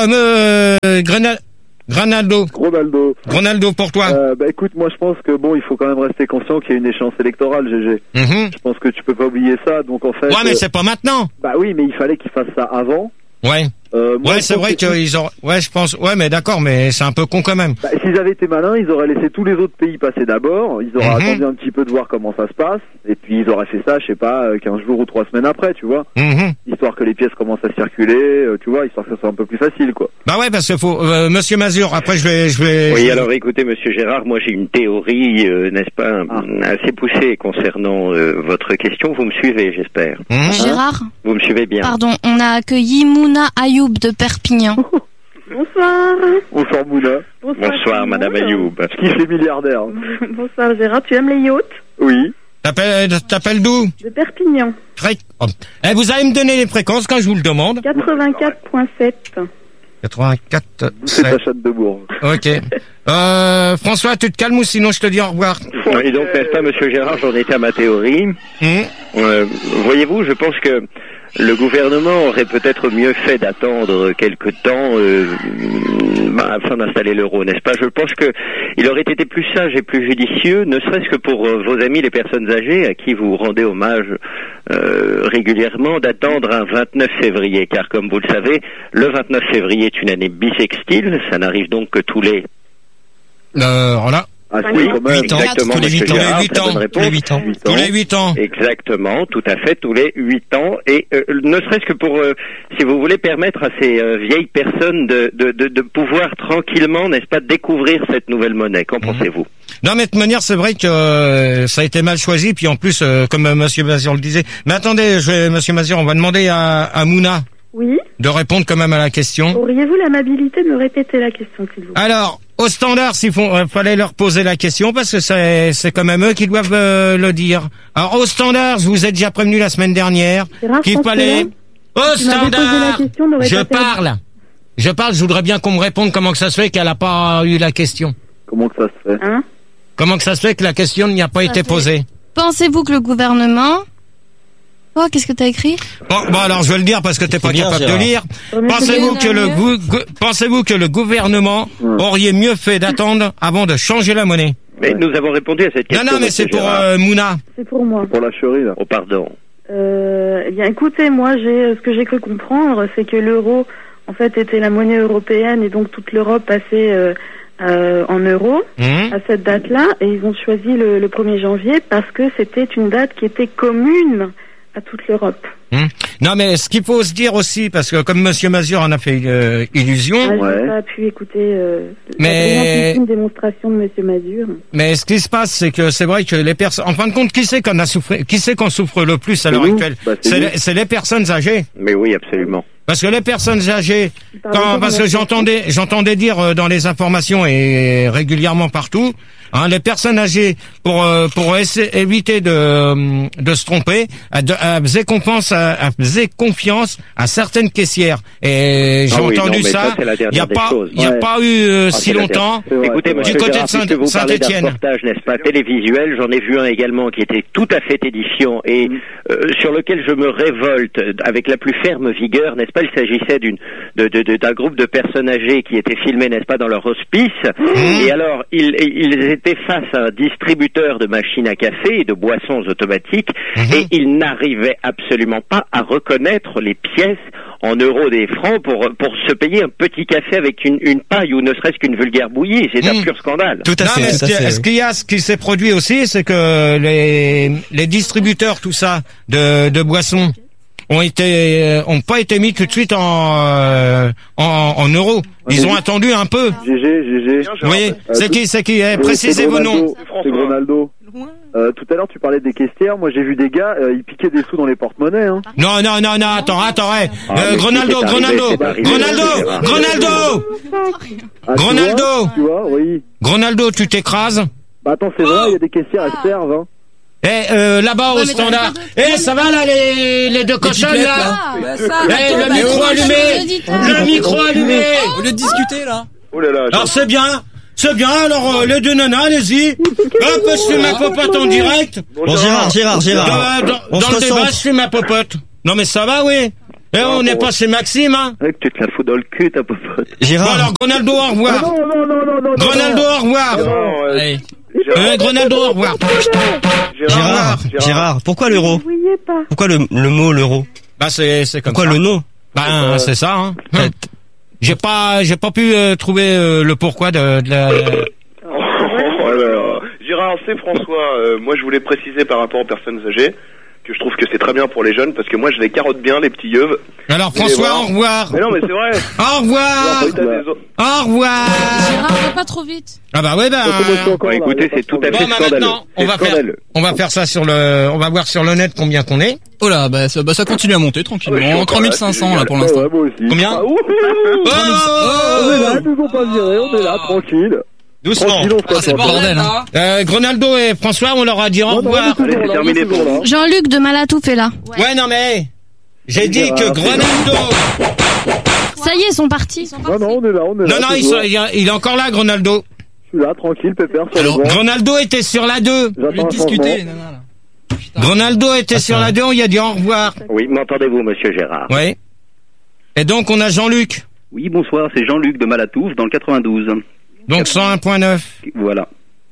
Ronaldo pour toi.
Bah écoute, moi je pense que bon, il faut quand même rester conscient qu'il y a une échéance électorale, GG. Je pense que tu peux pas oublier ça, donc en fait...
Ouais, mais c'est pas maintenant.
Bah oui, mais il fallait qu'ils fassent ça avant.
Ouais. Ouais, c'est vrai qu'ils ont... Ouais, je pense... Ouais, mais d'accord, mais c'est un peu con quand même.
Bah, s'ils avaient été malins, ils auraient laissé tous les autres pays passer d'abord, ils auraient attendu un petit peu de voir comment ça se passe, et puis ils auraient fait ça, je sais pas, 15 jours ou 3 semaines après, tu vois. Histoire que les pièces commencent à circuler, tu vois, histoire que ça soit un peu plus facile, quoi.
Bah ouais, parce que faut... Monsieur Mazur, après je vais...
Oui, alors écoutez, monsieur Gérard, moi j'ai une théorie, n'est-ce pas, assez poussée concernant votre question. Vous me suivez, j'espère.
Gérard,
vous me suivez bien.
Pardon, on a accueilli Mouna Ayoub de Perpignan.
Bonsoir.
Bonsoir Mouna.
Bonsoir Madame Ayoub.
Qui est milliardaire.
Bonsoir Gérard, tu aimes les yachts?
Oui.
T'appelles d'où?
De Perpignan.
Vous allez me donner les fréquences quand je vous le demande.
84.7.
84.
C'est la chatte de Bourg.
Ok. François, tu te calmes ou sinon je te dis au revoir.
Et donc, n'est-ce pas, monsieur Gérard, j'en étais à ma théorie. Voyez-vous, je pense que le gouvernement aurait peut-être mieux fait d'attendre quelque temps afin d'installer l'euro, n'est-ce pas? Je pense que il aurait été plus sage et plus judicieux, ne serait-ce que pour vos amis les personnes âgées à qui vous rendez hommage régulièrement, d'attendre un 29 février, car comme vous le savez, le 29 février est une année bissextile, ça n'arrive donc que tous les...
Voilà.
Ah, oui, exactement,
tous les 8 ans. Tous les 8 ans.
Exactement, tout à fait, tous les 8 ans. Et ne serait-ce que pour, si vous voulez, permettre à ces vieilles personnes de pouvoir tranquillement, n'est-ce pas, découvrir cette nouvelle monnaie. Qu'en pensez-vous?
Non, mais de toute manière, c'est vrai que ça a été mal choisi. Puis en plus, comme Monsieur Mazur le disait... Mais attendez, Monsieur Mazur, on va demander à Mouna...
Oui.
De répondre quand même à la question.
Auriez-vous l'amabilité de me répéter la question, s'il vous plaît?
Alors, au standard, fallait leur poser la question parce que c'est quand même eux qui doivent le dire. Alors, au standard, je vous ai déjà prévenu la semaine dernière qu'il fallait... Au standard, je parle, je voudrais bien qu'on me réponde comment que ça se fait qu'elle n'a pas eu la question.
Comment que ça se fait?
Comment que ça se fait que la question n'y a pas été posée?
Pensez-vous que le gouvernement... Oh, qu'est-ce que t'as écrit?
Bon, alors je vais le dire parce que t'es pas capable de lire. Pensez-vous que le gouvernement aurait mieux fait d'attendre avant de changer la monnaie?
Mais nous avons répondu à cette question.
Non, mais c'est pour Mouna.
C'est pour moi.
Pour la chérie, là.
Oh, pardon.
Eh bien, écoutez, moi, ce que j'ai cru comprendre, c'est que l'euro, en fait, était la monnaie européenne et donc toute l'Europe passait en euros à cette date-là, et ils ont choisi le 1er janvier parce que c'était une date qui était commune à toute l'Europe.
Non, mais ce qu'il faut se dire aussi, parce que comme Monsieur Mazur en a fait illusion...
je n'ai pas pu écouter une démonstration de Monsieur Mazur.
Mais ce qui se passe, c'est que c'est vrai que les personnes... En fin de compte, qui c'est qu'on souffre le plus à l'heure actuelle? C'est les personnes âgées.
Mais oui, absolument.
Parce que les personnes âgées, parce que j'entendais dire dans les informations et régulièrement partout, les personnes âgées pour éviter de se tromper, faisaient confiance à certaines caissières. Et j'ai entendu ça. Il n'y a pas eu si longtemps.
Écoutez,
du côté de Saint-Étienne.
Reportage, n'est-ce pas, télévisuel. J'en ai vu un également qui était tout à fait édifiant et sur lequel je me révolte avec la plus ferme vigueur, n'est-ce pas? Il s'agissait d'un groupe de personnes âgées qui étaient filmées, n'est-ce pas, dans leur hospice. Et alors, ils étaient face à un distributeur de machines à café et de boissons automatiques et ils n'arrivaient absolument pas à reconnaître les pièces en euros des francs pour se payer un petit café avec une paille ou ne serait-ce qu'une vulgaire bouillie. C'est un pur scandale.
Tout à fait. Ce qui s'est produit aussi, c'est que les distributeurs, tout ça, de boissons, ont pas été mis tout de suite en euros. Ils ont attendu un peu.
GG.
Oui, c'est qui précisez vos noms.
C'est Ronaldo. Tout à l'heure, tu parlais des caissières. Moi, j'ai vu des gars, ils piquaient des sous dans les porte-monnaies. Hein.
Non, attends, Ronaldo.
Tu vois, oui.
Ronaldo, tu t'écrases.
Bah attends, c'est vrai, il y a des caissières, elles servent. Hein.
Là-bas au standard. Ça va là les deux cochons là. Le micro allumé.
Au lieu de discuter là.
Oh là là.
Alors c'est bien. Alors les deux nanas, allez-y. Hop, je fais ma popote en direct.
Bon, Gérard.
Dans le débat, je fais ma popote. Non mais ça va, oui. On n'est pas chez Maxime, hein.
Tu te la fous dans le cul, ta popote.
Gérard.
Bon, alors Ronaldo, au revoir.
Non.
Ronaldo, au revoir. Ronaldo, au revoir.
Gérard, pourquoi l'euro? Pourquoi le mot l'euro?
Bah c'est comme
pourquoi
ça.
Le nom?
Bah c'est ça, hein. J'ai pas pu trouver le pourquoi de la...
Gérard, c'est François. Moi, je voulais préciser par rapport aux personnes âgées que je trouve que c'est très bien pour les jeunes parce que moi, je les carotte bien, les petits yeux.
Alors, François, au revoir.
Mais non, mais c'est vrai.
Au revoir. Au revoir.
Gérard, va pas trop vite.
Ah bah ouais,
écoutez, c'est tout à fait scandaleux.
Maintenant, on va faire ça on va voir sur le net combien qu'on est.
Oh là, ça continue à monter tranquillement. 3500 là pour l'instant.
Ouais, moi aussi.
Combien?
On est là, ils nous ont pas virés, on est là, tranquille.
Doucement.
C'est le bordel, hein.
Ronaldo et François, on leur a dit au revoir.
Allez, c'est terminé pour là.
Jean-Luc de Malatouf est là.
Ouais, non mais, j'ai dit que Ronaldo...
Ça y est, ils sont partis.
Non, on est là.
Non, il est encore là, Ronaldo.
Je suis là, tranquille, pépère.
Ronaldo était sur la 2.
J'attends
discuter, les nanas, là.
Ronaldo était sur la 2, on y a dit au revoir.
Oui, m'entendez-vous, monsieur Gérard?
Oui. Et donc, on a Jean-Luc.
Oui, bonsoir, c'est Jean-Luc de Malatouf, dans le 92.
Donc 101.9.
Voilà.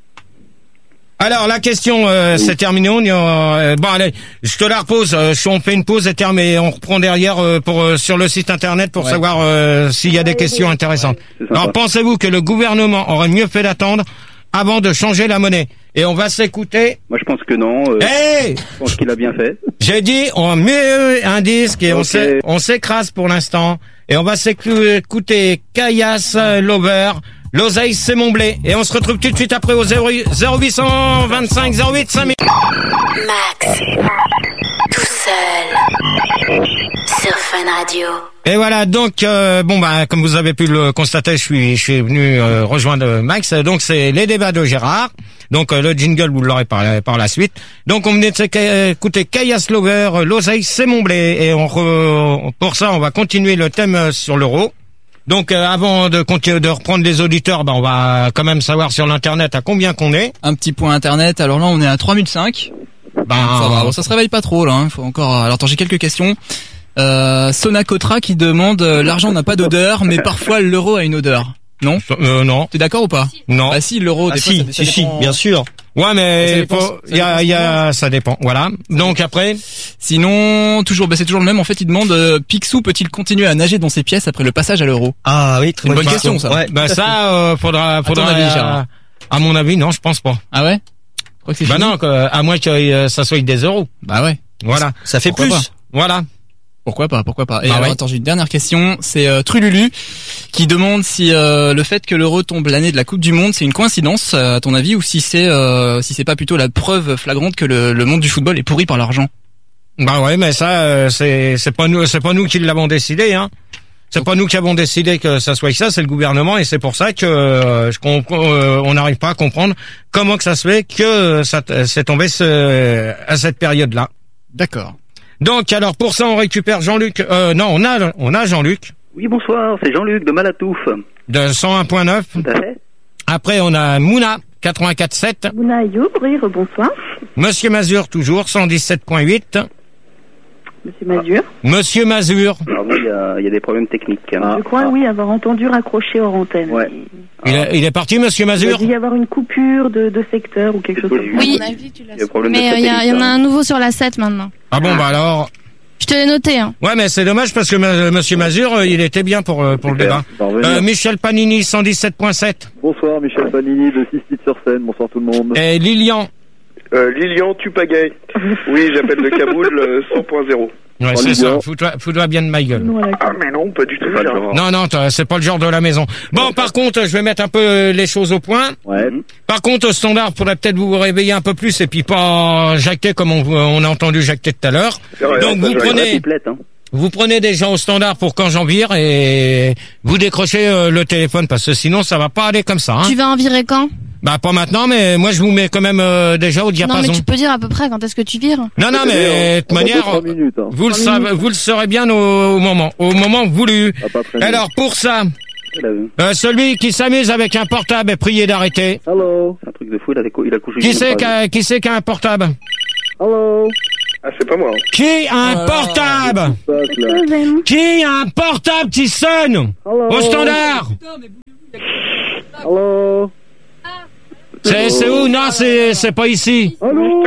Alors la question c'est terminé. Bon allez, je te la repose. On fait une pause et on reprend derrière sur le site internet pour savoir s'il y a des questions intéressantes. Alors pensez-vous que le gouvernement aurait mieux fait d'attendre avant de changer la monnaie? Et on va s'écouter.
Moi je pense que non.
Je
pense qu'il a bien fait.
J'ai dit on met un disque et on s'écrase pour l'instant et on va s'écouter Caillasse Lover. L'oseille, c'est mon blé. Et on se retrouve tout de suite après au 0825 08 5000.
Max, tout seul, sur Fun Radio.
Et voilà, donc, comme vous avez pu le constater, je suis venu rejoindre Max. Donc, c'est les débats de Gérard. Donc, le jingle, vous l'aurez par la suite. Donc, on venait d'écouter Caillasse Lover, l'oseille, c'est mon blé. Et pour ça, on va continuer le thème sur l'euro. Donc avant de reprendre les auditeurs, on va quand même savoir sur l'internet à combien qu'on est.
Un petit point internet. Alors là, on est à 3005. Ça va. Bon, ça se réveille pas trop là. Faut encore. Alors attends, j'ai quelques questions. Sonacotra qui demande l'argent n'a pas d'odeur, mais parfois l'euro a une odeur. Non.
Non.
T'es d'accord ou pas?
Non.
Bah si, l'euro. Des fois, ça dépend...
bien sûr.
Ouais, mais ça dépend. Voilà. Donc après.
Sinon, c'est toujours le même. En fait, il demande Picsou peut-il continuer à nager dans ses pièces après le passage à l'euro?
Ah oui, très
bonne question ça.
Ouais. Ça, faudra. À mon avis, non, je pense pas.
Ah ouais? Je crois que c'est fini.
Non, à moins que ça soit des euros.
Bah ouais.
Voilà.
Ça fait
Pourquoi
plus.
Pas.
Voilà.
Pourquoi pas? Et alors, attends, j'ai une dernière question. C'est Trululu qui demande si le fait que l'euro tombe l'année de la Coupe du Monde, c'est une coïncidence à ton avis, ou si c'est pas plutôt la preuve flagrante que le monde du football est pourri par l'argent.
Bah ouais, mais ça c'est pas nous qui l'avons décidé, hein. C'est pas nous qui avons décidé que ça soit ça, c'est le gouvernement, et c'est pour ça que on n'arrive pas à comprendre comment que ça se fait que ça s'est tombé à cette période-là.
D'accord.
Donc, alors, pour ça, on récupère Jean-Luc. Non, on a Jean-Luc.
Oui, bonsoir, c'est Jean-Luc de Malatouf.
De 101.9.
Tout à fait.
Après, on a Mouna, 84.7.
Mouna Ayoub, oui, rebonsoir.
Monsieur Mazur, toujours, 117.8.
Monsieur Mazur.
Monsieur Mazur.
Alors oui, il y a des problèmes techniques.
Je crois, oui, avoir entendu raccrocher hors antenne.
Ouais.
Il est parti, Monsieur Mazur?
Il doit y avoir une coupure de secteur ou quelque chose comme ça.
Oui, mais il y en a un nouveau sur la 7 maintenant.
Ah bon, bah alors...
Je te l'ai noté, hein.
Ouais, mais c'est dommage parce que Monsieur Mazur, il était bien pour le débat. Michel Panini, 117.7.
Bonsoir, Michel Panini de 6 sur scène. Bonsoir tout le monde.
Et Lilian.
Lilian Tupagay. Oui, j'appelle de Kaboul 100.0
Ouais, c'est ça. Fous-toi bien de ma gueule.
Ah, mais non, pas du tout.
Non, c'est pas le genre de la maison. Bon, par contre, je vais mettre un peu les choses au point.
Ouais.
Par contre, au standard, faudrait peut-être vous réveiller un peu plus et puis pas jacter comme on a entendu jacter tout à l'heure. Donc, vous prenez des gens au standard pour quand j'en vire et vous décrochez le téléphone parce que sinon, ça va pas aller comme ça. Hein.
Tu vas en virer quand?
Bah pas maintenant, mais moi je vous mets quand même déjà au diapason.
Non mais tu peux dire à peu près quand est-ce que tu vires.
Non mais de toute manière, vous le saurez bien au moment voulu. Alors pour ça, celui qui s'amuse avec un portable est prié d'arrêter.
Allô. C'est un truc de fou, il a couché.
Qui c'est qui a un portable?
Allô.
Ah, c'est pas moi.
Qui a un portable? Qui a un portable qui sonne? Au standard.
Allô.
C'est où? Non, c'est pas ici.
Allô.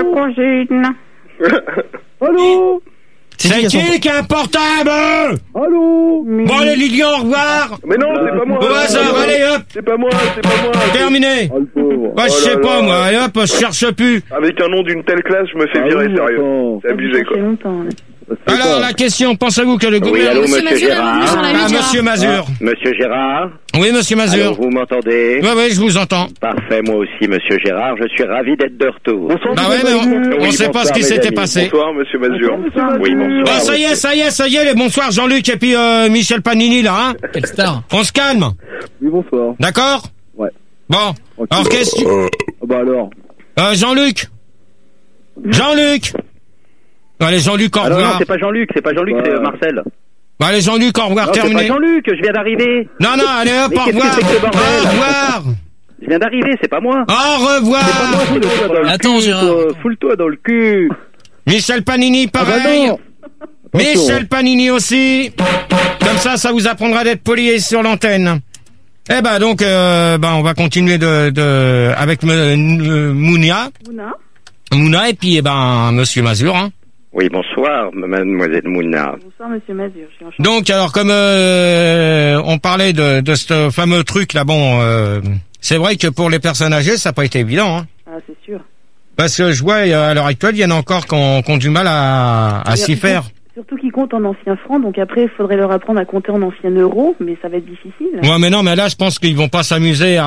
Allô.
C'est qui a un portable?
Allô.
Bon, allez, Lilian, au revoir.
Mais non, c'est pas moi.
Au hasard, allez, hop.
C'est pas moi.
Terminé. Je sais pas, moi. Allez, hop, je cherche plus.
Avec un nom d'une telle classe, je me fais virer, sérieux. C'est abusé, quoi.
Alors, la question, pensez-vous que le gouvernement...
Oui, allô, monsieur Gérard.
Monsieur Mazur.
Monsieur Gérard.
Oui, monsieur Mazur.
Alors, vous m'entendez?
Oui, je vous entends.
Parfait, moi aussi, monsieur Gérard. Je suis ravi d'être de retour.
Bah ouais, mais on sait pas ce qui s'était passé.
Bonsoir, monsieur Mazur.
Oui, bonsoir.
Bah, ça y est, les bonsoirs, Jean-Luc et puis Michel Panini, là, hein.
Quelle star.
On se calme.
Oui, bonsoir.
D'accord?
Ouais.
Bon. Okay. Alors, qu'est-ce que...
Bah alors.
Jean-Luc. Allez, Jean-Luc, au revoir.
Non, c'est pas Jean-Luc, c'est Marcel.
Bah, allez, Jean-Luc, au revoir, terminé.
C'est pas Jean-Luc, je viens d'arriver.
Non, allez, hop, au revoir. Au revoir.
Je viens d'arriver, c'est pas moi.
Au revoir.
C'est pas moi,
Attends, Gérard.
Foule-toi dans le cul.
Michel Panini, pareil. Michel Panini aussi. Comme ça vous apprendra d'être poli sur l'antenne. Eh ben, donc, on va continuer avec Mouna, et puis, monsieur Mazur, hein.
Oui, bonsoir, mademoiselle Mouna.
Bonsoir, monsieur Mazur.
Donc, alors, comme on parlait de ce fameux truc là, c'est vrai que pour les personnes âgées, ça n'a pas été évident, hein.
Ah, c'est sûr.
Parce que je vois, à l'heure actuelle, il y en a encore qui ont du mal à s'y faire.
Surtout qu'ils comptent en anciens francs, donc après, il faudrait leur apprendre à compter en anciens euros, mais ça va être difficile.
Ouais, mais non, mais là, je pense qu'ils vont pas s'amuser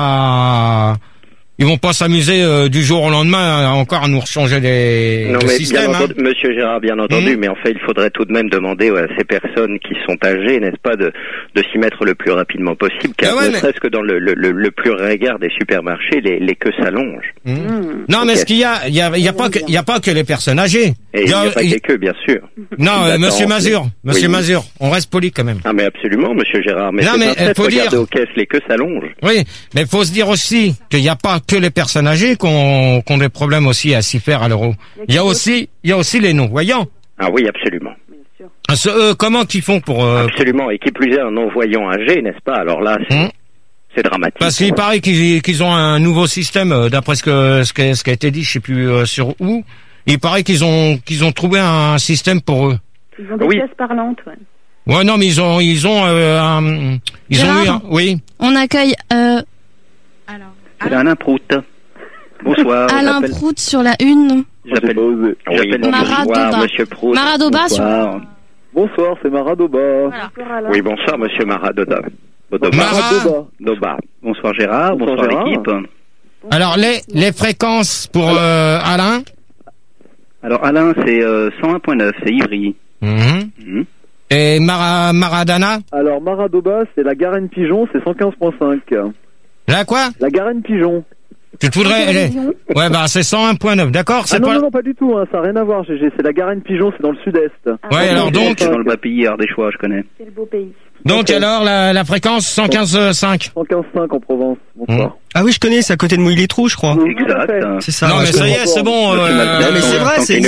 du jour au lendemain encore à nous changer des systèmes.
Bien entendu, monsieur Gérard, bien entendu, mais en fait, il faudrait tout de même demander à ces personnes qui sont âgées, n'est-ce pas, de s'y mettre le plus rapidement possible, car ne serait-ce que dans le plus regard des supermarchés, les queues s'allongent.
Non, mais ce qu'il y a, il y a pas que les personnes âgées.
Et il n'y a pas que les queues, bien sûr.
Non, monsieur Mazur, on reste poli quand même.
Ah, mais absolument, monsieur Gérard, mais
non, mais faut
regarder aux caisses, les queues s'allongent.
Oui, mais faut se dire aussi qu'il n'y a pas que les personnes âgées qui ont des problèmes aussi à s'y faire à l'euro. Il y a aussi les non-voyants.
Ah oui, absolument.
Comment qu'ils font pour...
Absolument, et qui plus est un non-voyant âgé, n'est-ce pas? Alors là, c'est dramatique.
Parce qu'il paraît qu'ils ont un nouveau système, d'après ce qui a été dit, je sais plus sur où. Il paraît qu'ils ont trouvé un système pour eux.
Ils ont des pièces parlantes, ouais.
Ouais, non, mais ils ont eu un... Oui.
On accueille...
C'est Alain Prout. Bonsoir.
Alain Prout sur la une.
J'appelle
Maradoba.
Monsieur Prout.
Maradoba sur...
Bonsoir, c'est Maradoba.
Voilà. Oui, bonsoir, monsieur Maradoba.
Maradoba. Bonsoir Gérard, bonsoir l'équipe.
Alors, les fréquences pour Alain?
Alors, Alain, c'est 101.9, c'est Ivry.
Et Maradana?
Alors, Maradoba, c'est la Garenne Pigeon, c'est 115.5.
La quoi?
La Garenne Pigeon.
Tu te voudrais... Ouais, c'est 101.9, d'accord?
Non, pas du tout, hein, ça n'a rien à voir, GG. C'est la Garenne Pigeon, c'est dans le sud-est.
Ouais, alors donc...
C'est dans le bas pays, Ardéchois, je connais.
C'est le beau pays.
Donc alors, la fréquence 115.5.
115.5 en Provence, bonsoir.
Ah oui, je connais, c'est à côté de Mouille-les-Trous, je crois.
Exact.
C'est ça.
Non, mais ça y est, c'est bon.
mais c'est vrai, c'est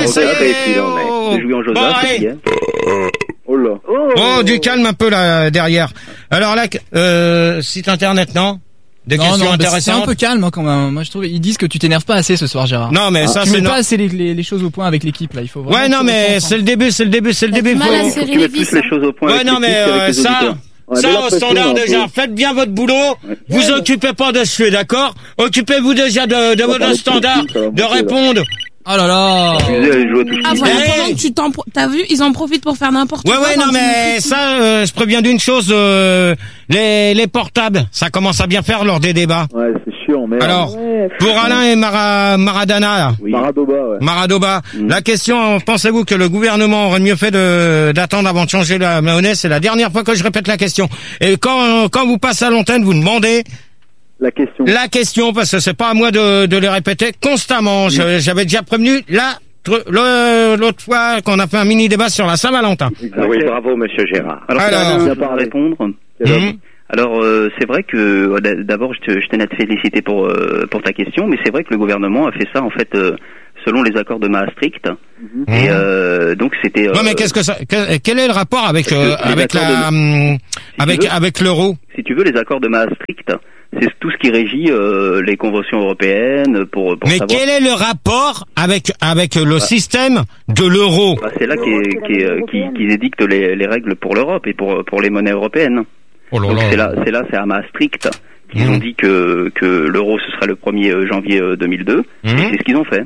joué en Joseph, c'est bien.
Oh là.
Oh, du calme un peu là, derrière. Alors là, site internet, non? Des questions intéressantes.
C'est un peu calme, quand même. Moi, je trouve, ils disent que tu t'énerves pas assez ce soir, Gérard.
Non, mais ça,
tu
c'est
mets pas assez les choses au point avec l'équipe, là. Il faut vraiment.
Ouais, non, mais c'est le début.
Tu mets plus les choses au point.
Ouais, non, mais Ça, au standard, déjà, faites bien votre boulot. Vous occupez pas de suer, d'accord? Occupez-vous déjà de votre standard, de répondre.
Oh là là.
Ah voilà, pendant que tu t'as vu, ils en profitent pour faire n'importe quoi.
Ouais, non, mais ça, je préviens d'une chose, les portables, ça commence à bien faire lors des débats.
Ouais, c'est chiant, mais...
Alors, pour Alain et Maradona, là.
Oui.
Maradoba. La question, pensez-vous que le gouvernement aurait mieux fait d'attendre avant de changer la monnaie? C'est la dernière fois que je répète la question. Et quand vous passez à l'antenne, vous demandez... La question, parce que c'est pas à moi de les répéter constamment. J'avais déjà prévenu l'autre fois qu'on a fait un mini débat sur la Saint-Valentin.
Oui, bravo, monsieur Gérard.
Alors, bien pas répondre. Alors, c'est vrai que d'abord, je tenais à te féliciter pour ta question, mais c'est vrai que le gouvernement a fait ça en fait selon les accords de Maastricht. Et donc c'était.
Non, mais quel est le rapport avec avec l'euro?
Si tu veux, les accords de Maastricht, c'est tout ce qui régit les conventions européennes pour
mais
savoir...
quel est le rapport avec le système de l'euro?
C'est là qu'ils édictent les règles pour l'Europe et pour les monnaies européennes.
Oh là
donc
là.
c'est à Maastricht qu'ils ont dit que l'euro ce serait le 1er janvier 2002. Et c'est ce qu'ils ont fait.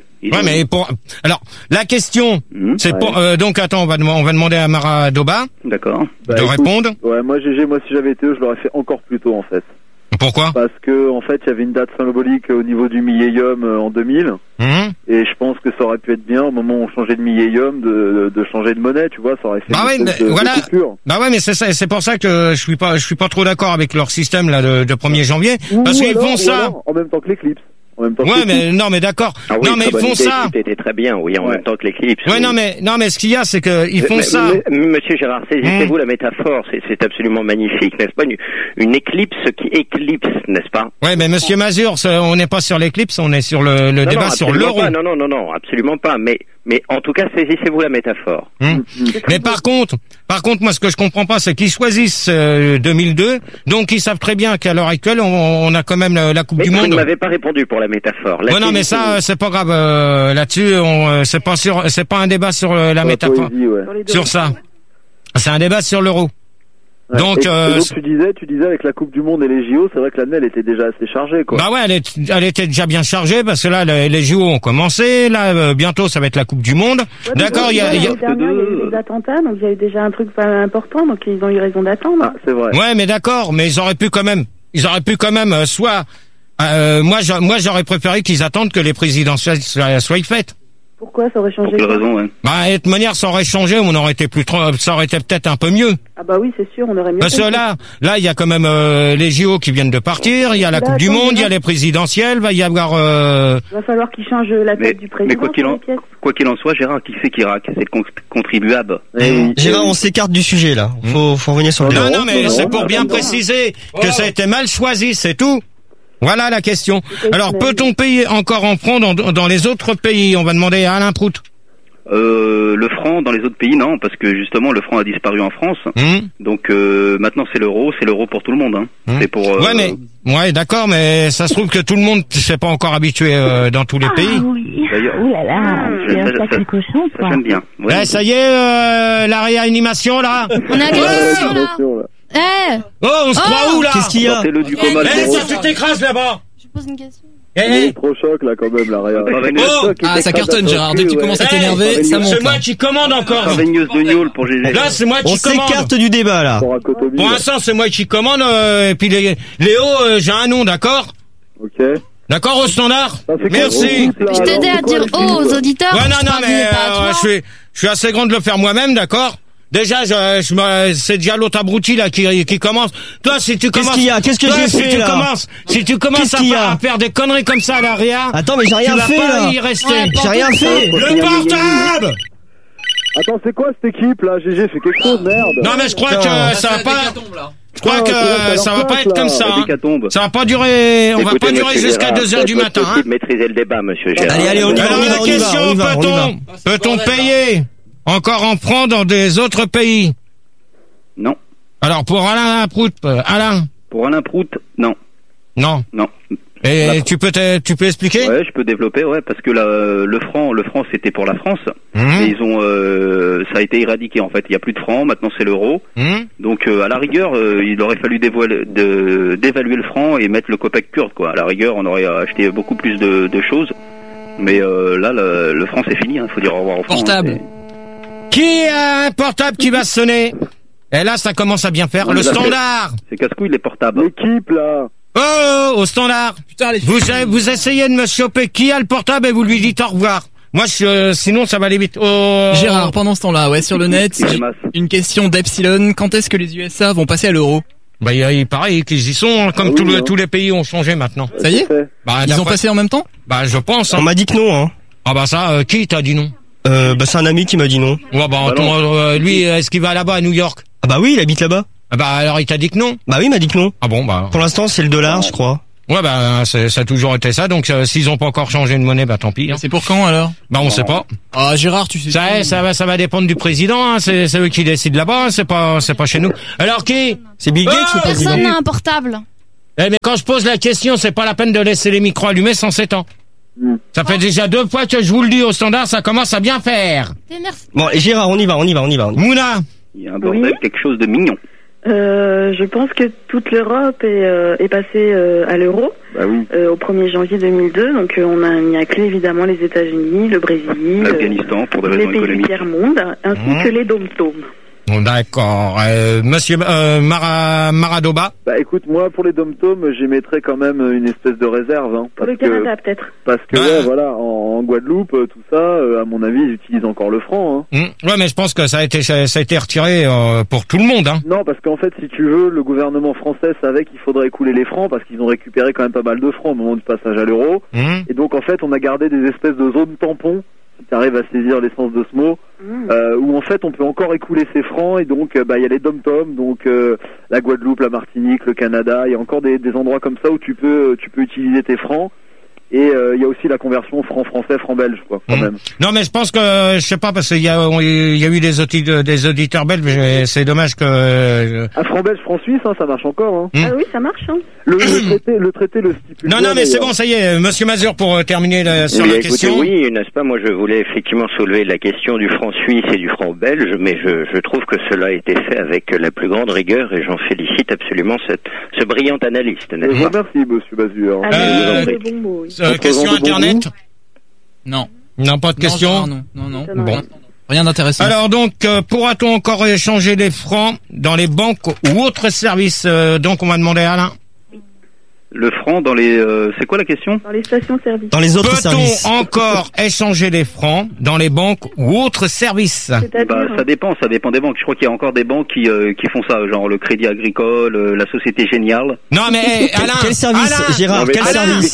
Alors la question, c'est donc attends, on va demander à Maradoba.
D'accord.
Écoute,
répondre.
Ouais, moi si j'avais été eux, je l'aurais fait encore plus tôt en fait.
Pourquoi?
Parce que en fait, il y avait une date symbolique au niveau du millénium en 2000, et je pense que ça aurait pu être bien au moment où on changeait de millénium de changer de monnaie, tu vois, ça aurait fait
de coupure. Bah ouais, mais c'est pour ça que je suis pas trop d'accord avec leur système là de 1er janvier, parce qu'ils font ça
en même temps que l'éclipse.
Ouais, mais non, mais d'accord.
Ah oui,
non, mais ils font ça.
C'était très bien, oui, en même temps que l'éclipse.
Ouais, oui. non, mais ce qu'il y a, c'est que ils font ça.
Monsieur Gérard, saisissez-vous la métaphore, c'est absolument magnifique, n'est-ce pas? Une éclipse qui éclipse, n'est-ce pas?
Ouais, mais Monsieur Mazur, on n'est pas sur l'éclipse, on est sur le débat sur l'euro.
Non, absolument pas. Mais en tout cas, saisissez-vous la métaphore.
Mais par contre, moi, ce que je comprends pas, c'est qu'ils choisissent 2002, donc ils savent très bien qu'à l'heure actuelle, on a quand même la Coupe du Monde.
Vous ne m'avez pas répondu pour la métaphore.
Ouais, non, mais ça, c'est pas grave. Là-dessus, c'est pas un débat sur la métaphore. Sur ça, c'est un débat sur l'euro.
Ouais.
Donc,
donc tu disais avec la Coupe du Monde et les JO, c'est vrai que l'année elle était déjà assez chargée, quoi.
Bah ouais, elle était déjà bien chargée parce que là les JO ont commencé, là bientôt ça va être la Coupe du Monde.
Ouais,
d'accord, il y a eu
des attentats, donc il y a eu déjà un truc pas important, donc ils ont eu raison d'attendre.
Ah, c'est vrai.
Ouais, mais d'accord, mais ils auraient pu quand même soit moi j'aurais préféré qu'ils attendent que les présidentielles soient faites.
Pourquoi ça aurait changé?
Pour quelle raison, ouais.
Bah, de toute manière, ça aurait changé, ça aurait été peut-être un peu mieux.
Ah bah oui, c'est sûr, on aurait mieux.
Parce que là, il y a quand même les JO qui viennent de partir, il y a la Coupe du Monde, il y a les présidentielles, va y avoir.
Il va falloir qu'ils changent la tête du président.
Mais quoi qu'il en soit, Gérard, qui c'est qui raque? C'est le contribuable.
Gérard, on s'écarte du sujet là. Faut revenir sur le.
Non, mais c'est pour bien préciser que ça a été mal choisi, c'est tout. Voilà la question. Alors, peut-on payer encore en francs dans les autres pays? On va demander à Alain Prout.
Le franc dans les autres pays, non, parce que justement le franc a disparu en France. Donc maintenant c'est l'euro pour tout le monde. C'est pour.
Ouais, d'accord, mais ça se trouve que tout le monde s'est pas encore habitué dans tous les pays.
Oui. Ouh là là, c'est un sacré cochon,
ça j'aime bien.
Ouais. Ouais, ça y est, la réanimation là.
On a question là.
Oh, on se croit où là?
Qu'est-ce qu'il y a?
Ça tu t'écrases là-bas.
Je pose une question.
C'est trop choc là quand même la réa.
Ça cartonne Gérard, dès que tu commences à t'énerver, ça monte.
C'est moi qui commande encore.
Là
c'est moi qui commande.
On s'écarte du débat là.
Pour l'instant c'est moi qui commande, et puis Léo, j'ai un nom, d'accord?
Ok.
D'accord, au standard? Merci.
Je t'aidais à dire aux auditeurs.
Ouais, non, mais je suis assez grand de le faire moi-même, d'accord? Déjà, c'est déjà l'autre abruti là qui commence. Toi, si tu commences,
qu'est-ce qu'il y a? Qu'est-ce que j'ai fait là?
Si tu commences à faire des conneries comme ça à l'arrière.
Attends, mais j'ai rien fait là.
Tu vas pas y rester.
J'ai rien fait.
Le portable.
Attends, c'est quoi cette équipe là? GG fait quelque chose, merde.
Non, mais je crois que ça va pas. Je crois que ça va pas être comme ça. Ça va pas durer. On va pas durer jusqu'à 2h du matin.
Maîtriser le débat, monsieur Gérard.
Allez, on y va.
Alors la question, peut-on payer encore en francs dans des autres pays?
Non.
Alors pour Alain Prout, Alain.
Pour Alain Prout, non.
Non.
Non.
Et tu peux expliquer?
Ouais, je peux développer, ouais, parce que le franc c'était pour la France. Et ils ont, ça a été éradiqué en fait. Il y a plus de francs, maintenant c'est l'euro. Donc à la rigueur, il aurait fallu d'évaluer le franc et mettre le kopek kurde, quoi. À la rigueur, on aurait acheté beaucoup plus de choses. Mais là, le franc c'est fini. Faut dire au revoir au franc.
Portable.
Qui a un portable qui va sonner? Et là, ça commence à bien faire. Le standard.
C'est casse-couille les portables.
L'équipe là.
Oh, au standard.
Putain,
vous essayez de me choper qui a le portable et vous lui dites au revoir. Moi, sinon, ça va aller vite. Oh.
Gérard, pendant ce temps-là, ouais, sur le net, une question d'Epsilon. Quand est-ce que les USA vont passer à l'euro?
Bah, il paraît qu'ils y sont, hein, comme tous les pays ont changé maintenant.
Ça y est? Bah, ils ont passé en même temps?
Bah, je pense. Hein.
On m'a dit que non, hein.
Ah bah ça, qui t'a dit non?
Bah c'est un ami qui m'a dit non.
Ouais, lui, est-ce qu'il va là-bas à New York?
Ah bah oui, il habite là-bas.
Ah bah alors il t'a dit que non?
Bah oui, il m'a dit que non.
Ah bon, bah.
Pour l'instant, c'est le dollar, je crois.
Ouais, bah ça a toujours été ça, donc s'ils ont pas encore changé de monnaie, bah tant pis. Hein.
C'est pour quand alors?
Bah on sait pas.
Ah Gérard, tu sais.
Ça va dépendre du président, hein. C'est eux qui décident là-bas, hein. C'est pas chez nous. Alors qui?
C'est Bill Gates, le président.
Personne n'a un portable.
Eh mais quand je pose la question, c'est pas la peine de laisser les micros allumés sans s'étendre. Ça fait déjà 2 fois que je vous le dis au standard, ça commence à bien faire.
Bon, et Gérard, on y va.
Mouna.
Il y a un bordel, quelque chose de mignon.
Je pense que toute l'Europe est passée à l'euro au 1er janvier 2002. Donc on a mis à clé évidemment les États-Unis, le Brésil,
l'Afghanistan pour des
les
raisons
pays du
économiques.
tiers-monde, ainsi que les dom-toms.
D'accord. Monsieur Maradoba.
Bah écoute, moi pour les dom-toms, j'émettrais quand même une espèce de réserve. Hein,
pour le Canada peut-être.
Parce que ouais, voilà, en Guadeloupe, tout ça, à mon avis, ils utilisent encore le franc. Hein.
Ouais, mais je pense que ça a été retiré pour tout le monde. Hein.
Non, parce qu'en fait, si tu veux, le gouvernement français savait qu'il faudrait écouler les francs parce qu'ils ont récupéré quand même pas mal de francs au moment du passage à l'euro. Et donc en fait, on a gardé des espèces de zones tampons. Si tu arrives à saisir l'essence de ce mot, où en fait on peut encore écouler ces francs et donc il y a les dom-toms, donc la Guadeloupe, la Martinique, le Canada, il y a encore des endroits comme ça où tu peux utiliser tes francs. Et il y a aussi la conversion franc français, franc belge, quoi, quand même.
Non, mais je pense que, je sais pas, parce qu'il y a eu des auditeurs belges, mais c'est dommage que...
franc belge, franc suisse, hein, ça marche encore, hein.
Ah oui, ça marche, hein.
Le traité le stipule.
Non, mais c'est bon, ça y est, monsieur Mazur, pour terminer sur la question.
Oui, n'est-ce pas, moi je voulais effectivement soulever la question du franc suisse et du franc belge, mais je trouve que cela a été fait avec la plus grande rigueur et j'en félicite absolument ce brillant analyste, n'est-ce pas?
Merci, monsieur Mazur.
Question internet?
Non.
Non, pas de question?
Non.
Bon.
Rien d'intéressant.
Alors donc, pourra-t-on encore échanger les francs dans les banques ou autres services? Donc on va demander à Alain.
Le franc dans les... c'est quoi la question?
Dans les stations-service.
Dans les autres services.
Peut-on encore échanger les francs dans les banques ou autres services?
Bah, ça dépend des banques. Je crois qu'il y a encore des banques qui font ça, genre le Crédit Agricole, la Société Géniale.
Non mais Alain,
quel service,
Alain,
Gérard? Quel service?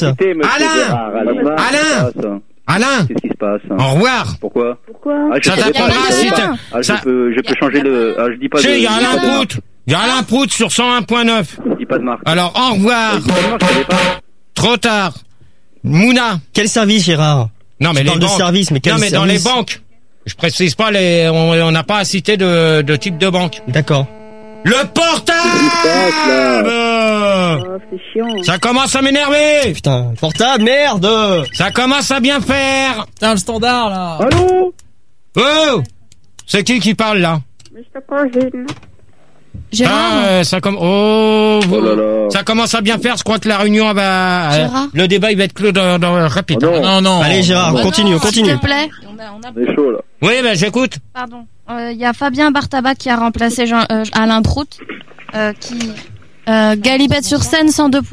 Alain,
qu'est-ce qui se passe?
Au revoir.
Pourquoi?
Ça t'apprendra si
je peux changer le... je dis pas de...
Il y a Alain Prout. Il y a Alain Prout sur 101.9.
Je dis pas de marque.
Alors, au revoir. Trop tard. Mouna.
Quel service, Gérard?
Non, mais
les banques. De service, mais quel service?
Dans les banques. Je précise pas on n'a pas à citer de type de banque.
D'accord.
Le portable!
C'est chiant.
Ça commence à m'énerver!
Putain, portable, merde!
Ça commence à bien faire!
Putain, le standard, là!
Allô?
Oh! C'est qui parle, là?
Mr. Cousine.
Gérard.
Ça commence à bien faire. Je crois que la réunion va. Le débat il va être clos dans rapide.
Non.
Allez Gérard, continue.
S'il te plaît.
On est chaud là.
Oui, j'écoute.
Pardon. Il y a Fabien Bartaba qui a remplacé Alain Prout, qui galipette sur scène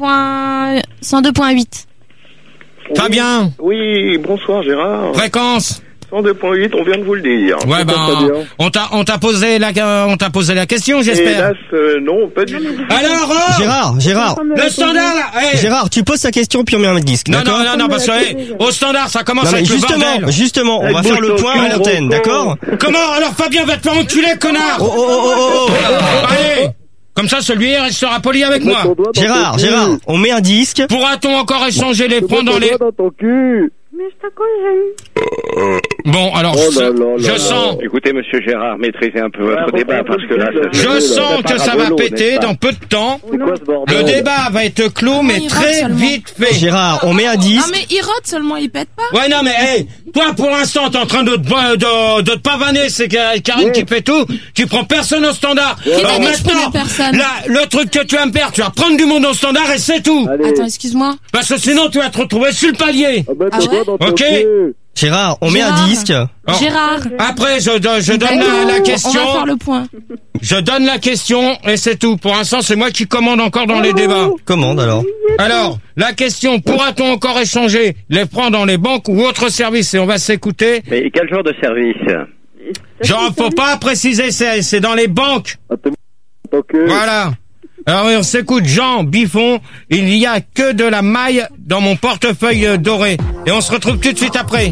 102.8.
Fabien.
Oui, bonsoir Gérard.
Fréquence.
102.8, on vient de vous le dire.
Ouais, on t'a posé la question, j'espère.
Hélas, non, pas du tout.
Alors,
Gérard.
Le standard, là. Hey.
Gérard, tu poses ta question puis on met un disque.
Non, parce que, au standard, ça commence à être le bordel.
Justement, on va faire le point à l'antenne, d'accord?
Comment? Alors, Fabien va te faire enculer, connard!
Oh.
Allez! Comme ça, celui-là restera poli avec moi.
Gérard, on met un disque.
Pourra-t-on encore échanger les francs dans les...
Mais je t'accorde.
Bon, alors, je sens...
Écoutez, monsieur Gérard, maîtrisez un peu votre débat, parce que là...
Je sens que ça va péter dans peu de temps. Le débat va être clos, mais très vite fait.
Gérard, on met un disque.
Non mais il rote seulement, il pète pas.
Ouais, non, mais, hey, toi, pour l'instant, t'es en train de te pavaner, c'est Karine qui fait tout. Tu prends personne au standard. Alors maintenant, là, le truc que tu vas me faire, tu vas prendre du monde au standard et c'est tout.
Attends, excuse-moi.
Parce que sinon, tu vas te retrouver sur le palier.
Ah ouais?
Ok?
Gérard, on met un disque.
Gérard.
Après, je donne la question.
On va faire le point.
Je donne la question et c'est tout. Pour l'instant, c'est moi qui commande encore dans les débats.
Commande alors.
Alors, la question, pourra-t-on encore échanger les francs dans les banques ou autres services? Et on va s'écouter.
Mais quel genre de service?
Genre, faut pas préciser, c'est dans les banques. Voilà. Alors, on s'écoute Jean Biffon. Il n'y a que de la maille dans mon portefeuille doré. Et on se retrouve tout de suite après.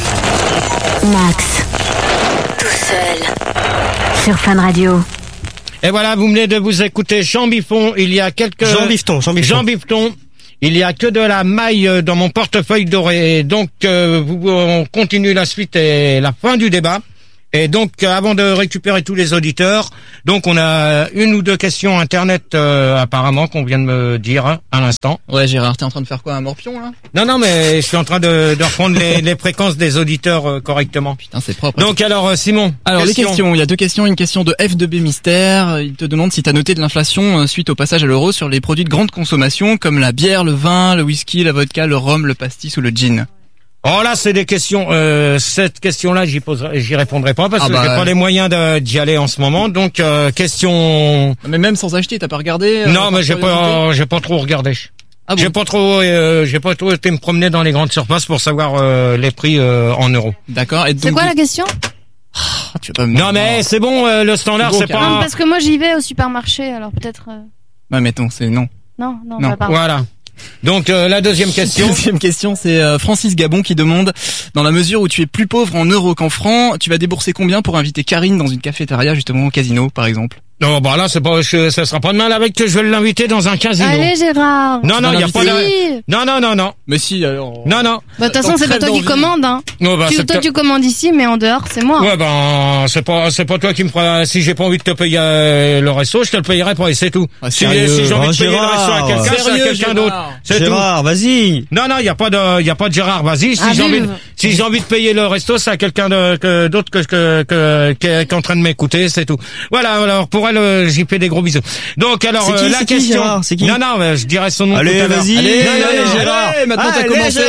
Max, tout seul, sur Fun Radio.
Et voilà, vous venez de vous écouter Jean Biffon. Il y a quelques... Jean Bifton. Il y a que de la maille dans mon portefeuille doré. Donc, on continue la suite et la fin du débat. Et donc, avant de récupérer tous les auditeurs, donc on a une ou deux questions internet apparemment qu'on vient de me dire à l'instant.
Ouais, Gérard, t'es en train de faire quoi, un morpion là?
Non, mais je suis en train de reprendre les fréquences des auditeurs correctement.
Putain, c'est propre.
Donc alors, Simon.
Alors les questions, il y a deux questions, une question de F2B Mystère. Il te demande si t'as noté de l'inflation suite au passage à l'euro sur les produits de grande consommation comme la bière, le vin, le whisky, la vodka, le rhum, le pastis ou le gin.
Oh là, c'est des questions. Cette question-là, j'y répondrai pas parce que j'ai pas les moyens d'y aller en ce moment. Donc question.
Mais même sans acheter, t'as pas regardé?
Non, mais j'ai pas trop regardé. Ah bon? J'ai pas trop été me promener dans les grandes surfaces pour savoir les prix en euros.
D'accord.
C'est quoi la question?
Non mais c'est bon, le standard c'est pas.
Non, parce que moi j'y vais au supermarché, alors peut-être.
Ouais, mais non, c'est non.
Non. Pas.
Voilà. Donc la deuxième question.
Deuxième question, c'est Francis Gabon qui demande, dans la mesure où tu es plus pauvre en euros qu'en francs, tu vas débourser combien pour inviter Karine dans une cafétéria justement au casino par exemple?
Non, bah là, ça sera pas de mal avec que je vais l'inviter dans un casino.
Allez, Gérard.
Non, il y a pas de... Non.
Mais si, alors.
Non.
Bah, de toute façon, c'est pas toi qui commande, hein.
Non, bah,
toi, tu commandes ici, mais en dehors, c'est moi.
Ouais, ben, c'est pas toi qui me fera, si j'ai pas envie de te payer le resto, je te le payerai pas et c'est tout.
Ah,
si j'ai envie de payer le resto à quelqu'un, c'est à quelqu'un d'autre. C'est tout.
Gérard, vas-y.
Non, il y a pas de Gérard, vas-y. Si j'ai envie de payer le resto, c'est à quelqu'un d'autre qui est en train de m'écouter, c'est tout. Voilà, alors, pour elle, j'y fais des gros bisous. Donc alors la question.
C'est qui?
Non, je dirais son nom.
Allez,
tout à l'heure.
vas-y.
Allez,
Gérard.
Maintenant t'as commencé.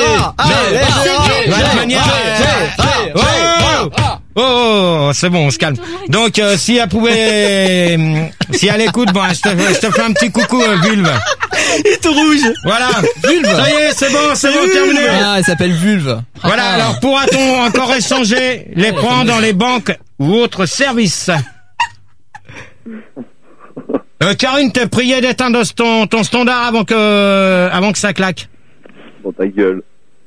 Oh, c'est bon, on se calme. Donc si elle pouvait, si elle écoute, bon, je te fais un petit coucou, Vulve.
Il est tout rouge.
Voilà. Vulve. Ça y est, c'est bon, terminé.
Ah, elle s'appelle Vulve.
Voilà. Alors pourra-t-on encore échanger les points dans les banques ou autres services? Karine, t'es prié d'éteindre ton standard avant que ça claque.
Dans ta gueule.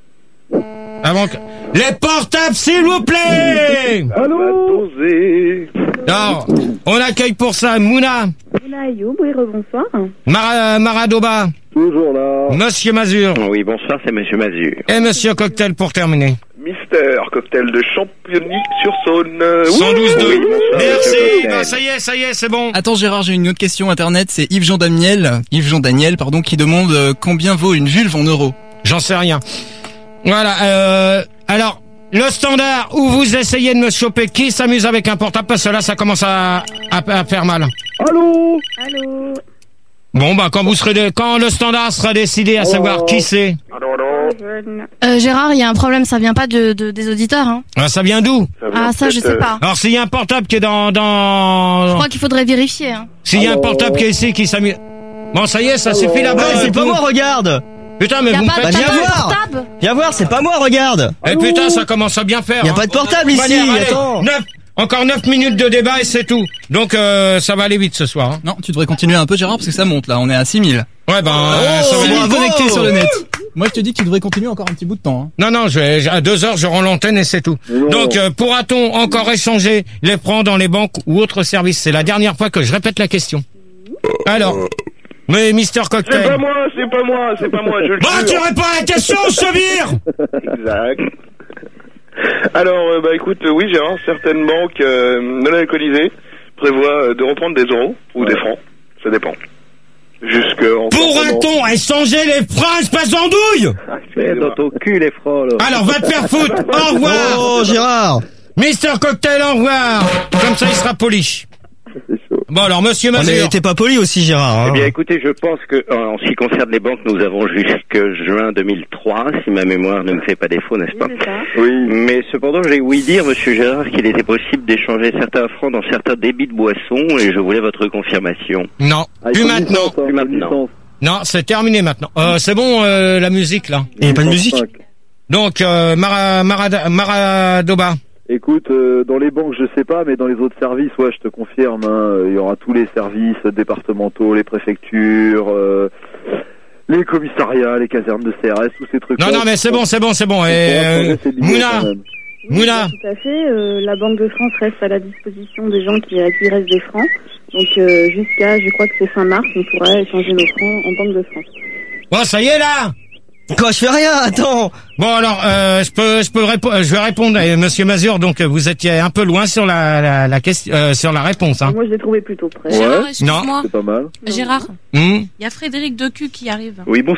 Les portables, s'il vous plaît!
Allô?
Alors, on accueille pour ça Mouna.
Mouna Ayoub, oui, rebonsoir.
Maradoba.
Toujours là.
Monsieur Mazur.
Oui, bonsoir, c'est Monsieur Mazur.
Et Monsieur Cocktail pour terminer.
Mister Cocktail de Champigny-sur-Saône.
112.2.
Oui,
merci. Bah, ça y est, c'est bon.
Attends Gérard, j'ai une autre question internet, c'est Yves-Jean Daniel, qui demande combien vaut une vulve en euros.
J'en sais rien. Voilà, alors, le standard où vous essayez de me choper qui s'amuse avec un portable, parce que là, ça commence à faire mal.
Allô?
Bon, bah, quand le standard sera décidé à savoir qui c'est.
Gérard, il y a un problème, ça vient pas des auditeurs, hein.
Ah, ça vient d'où?
Ça, je sais pas.
Alors, s'il y a un portable qui est dans...
Je crois qu'il faudrait vérifier, hein.
S'il y a un portable qui est ici, qui s'amuse... Bon, ça y est, ça suffit là-bas.
C'est pas moi, regarde.
Putain, mais vous me faites...
Viens voir, c'est pas moi, regarde.
Eh putain, ça commence à bien faire.
Y a pas de portable ici, attends.
Encore 9 minutes de débat et c'est tout. Donc ça va aller vite ce soir. Hein.
Non, tu devrais continuer un peu Gérard parce que ça monte là, on est à 6000.
Ouais ça
va connecté sur le net. Moi je te dis que tu devrais continuer encore un petit bout de temps. Hein.
Non, à 2h je rends l'antenne et c'est tout. Donc pourra-t-on encore échanger les francs dans les banques ou autres services? C'est la dernière fois que je répète la question. Alors, Mais Mister Cocktail.
C'est pas moi, je le jure.
Tu réponds à la question, Chevire.
Exact. Alors, écoute, oui, Gérard, certaines banques non alcoolisées prévoient de reprendre des euros ou des francs, ça dépend.
Pourra-t-on échanger les francs, espèce d'andouille?
C'est dans ton cul, les francs, là.
Alors, va te faire foutre. Au revoir.
Oh, Gérard.
Mister Cocktail, au revoir. Comme ça, il sera poli.
C'est chaud.
Bon, alors, monsieur Mazur.
Mais t'es pas poli aussi, Gérard. Hein.
Eh bien, écoutez, je pense que, en ce qui concerne les banques, nous avons jusque juin 2003, si ma mémoire ne me fait pas défaut, n'est-ce pas?
Oui.
Mais cependant, j'ai ouï dire, monsieur Gérard, qu'il était possible d'échanger certains francs dans certains débits de boissons, et je voulais votre confirmation.
Non, plus maintenant. Non, c'est terminé maintenant. C'est bon, la musique, là.
Il n'y a pas de musique?
Donc, Maradoba.
Écoute, dans les banques, je sais pas, mais dans les autres services, ouais, je te confirme, il y aura tous les services départementaux, les préfectures, les commissariats, les casernes de CRS, tous ces trucs.
Non, mais c'est bon. Et Mouna.
Tout à fait. La Banque de France reste à la disposition des gens qui restent des francs. Donc jusqu'à, je crois que c'est fin mars, on pourra échanger nos francs en Banque de France.
Bon, ça y est là.
Quoi, je fais rien, attends.
Bon alors, je vais répondre, monsieur Mazur. Donc vous étiez un peu loin sur la question, sur la réponse. Hein.
Moi, je l'ai trouvé plutôt près.
Gérard, excuse-moi.
C'est pas mal.
Gérard, il y a Frédéric Decu qui arrive.
Oui, bon.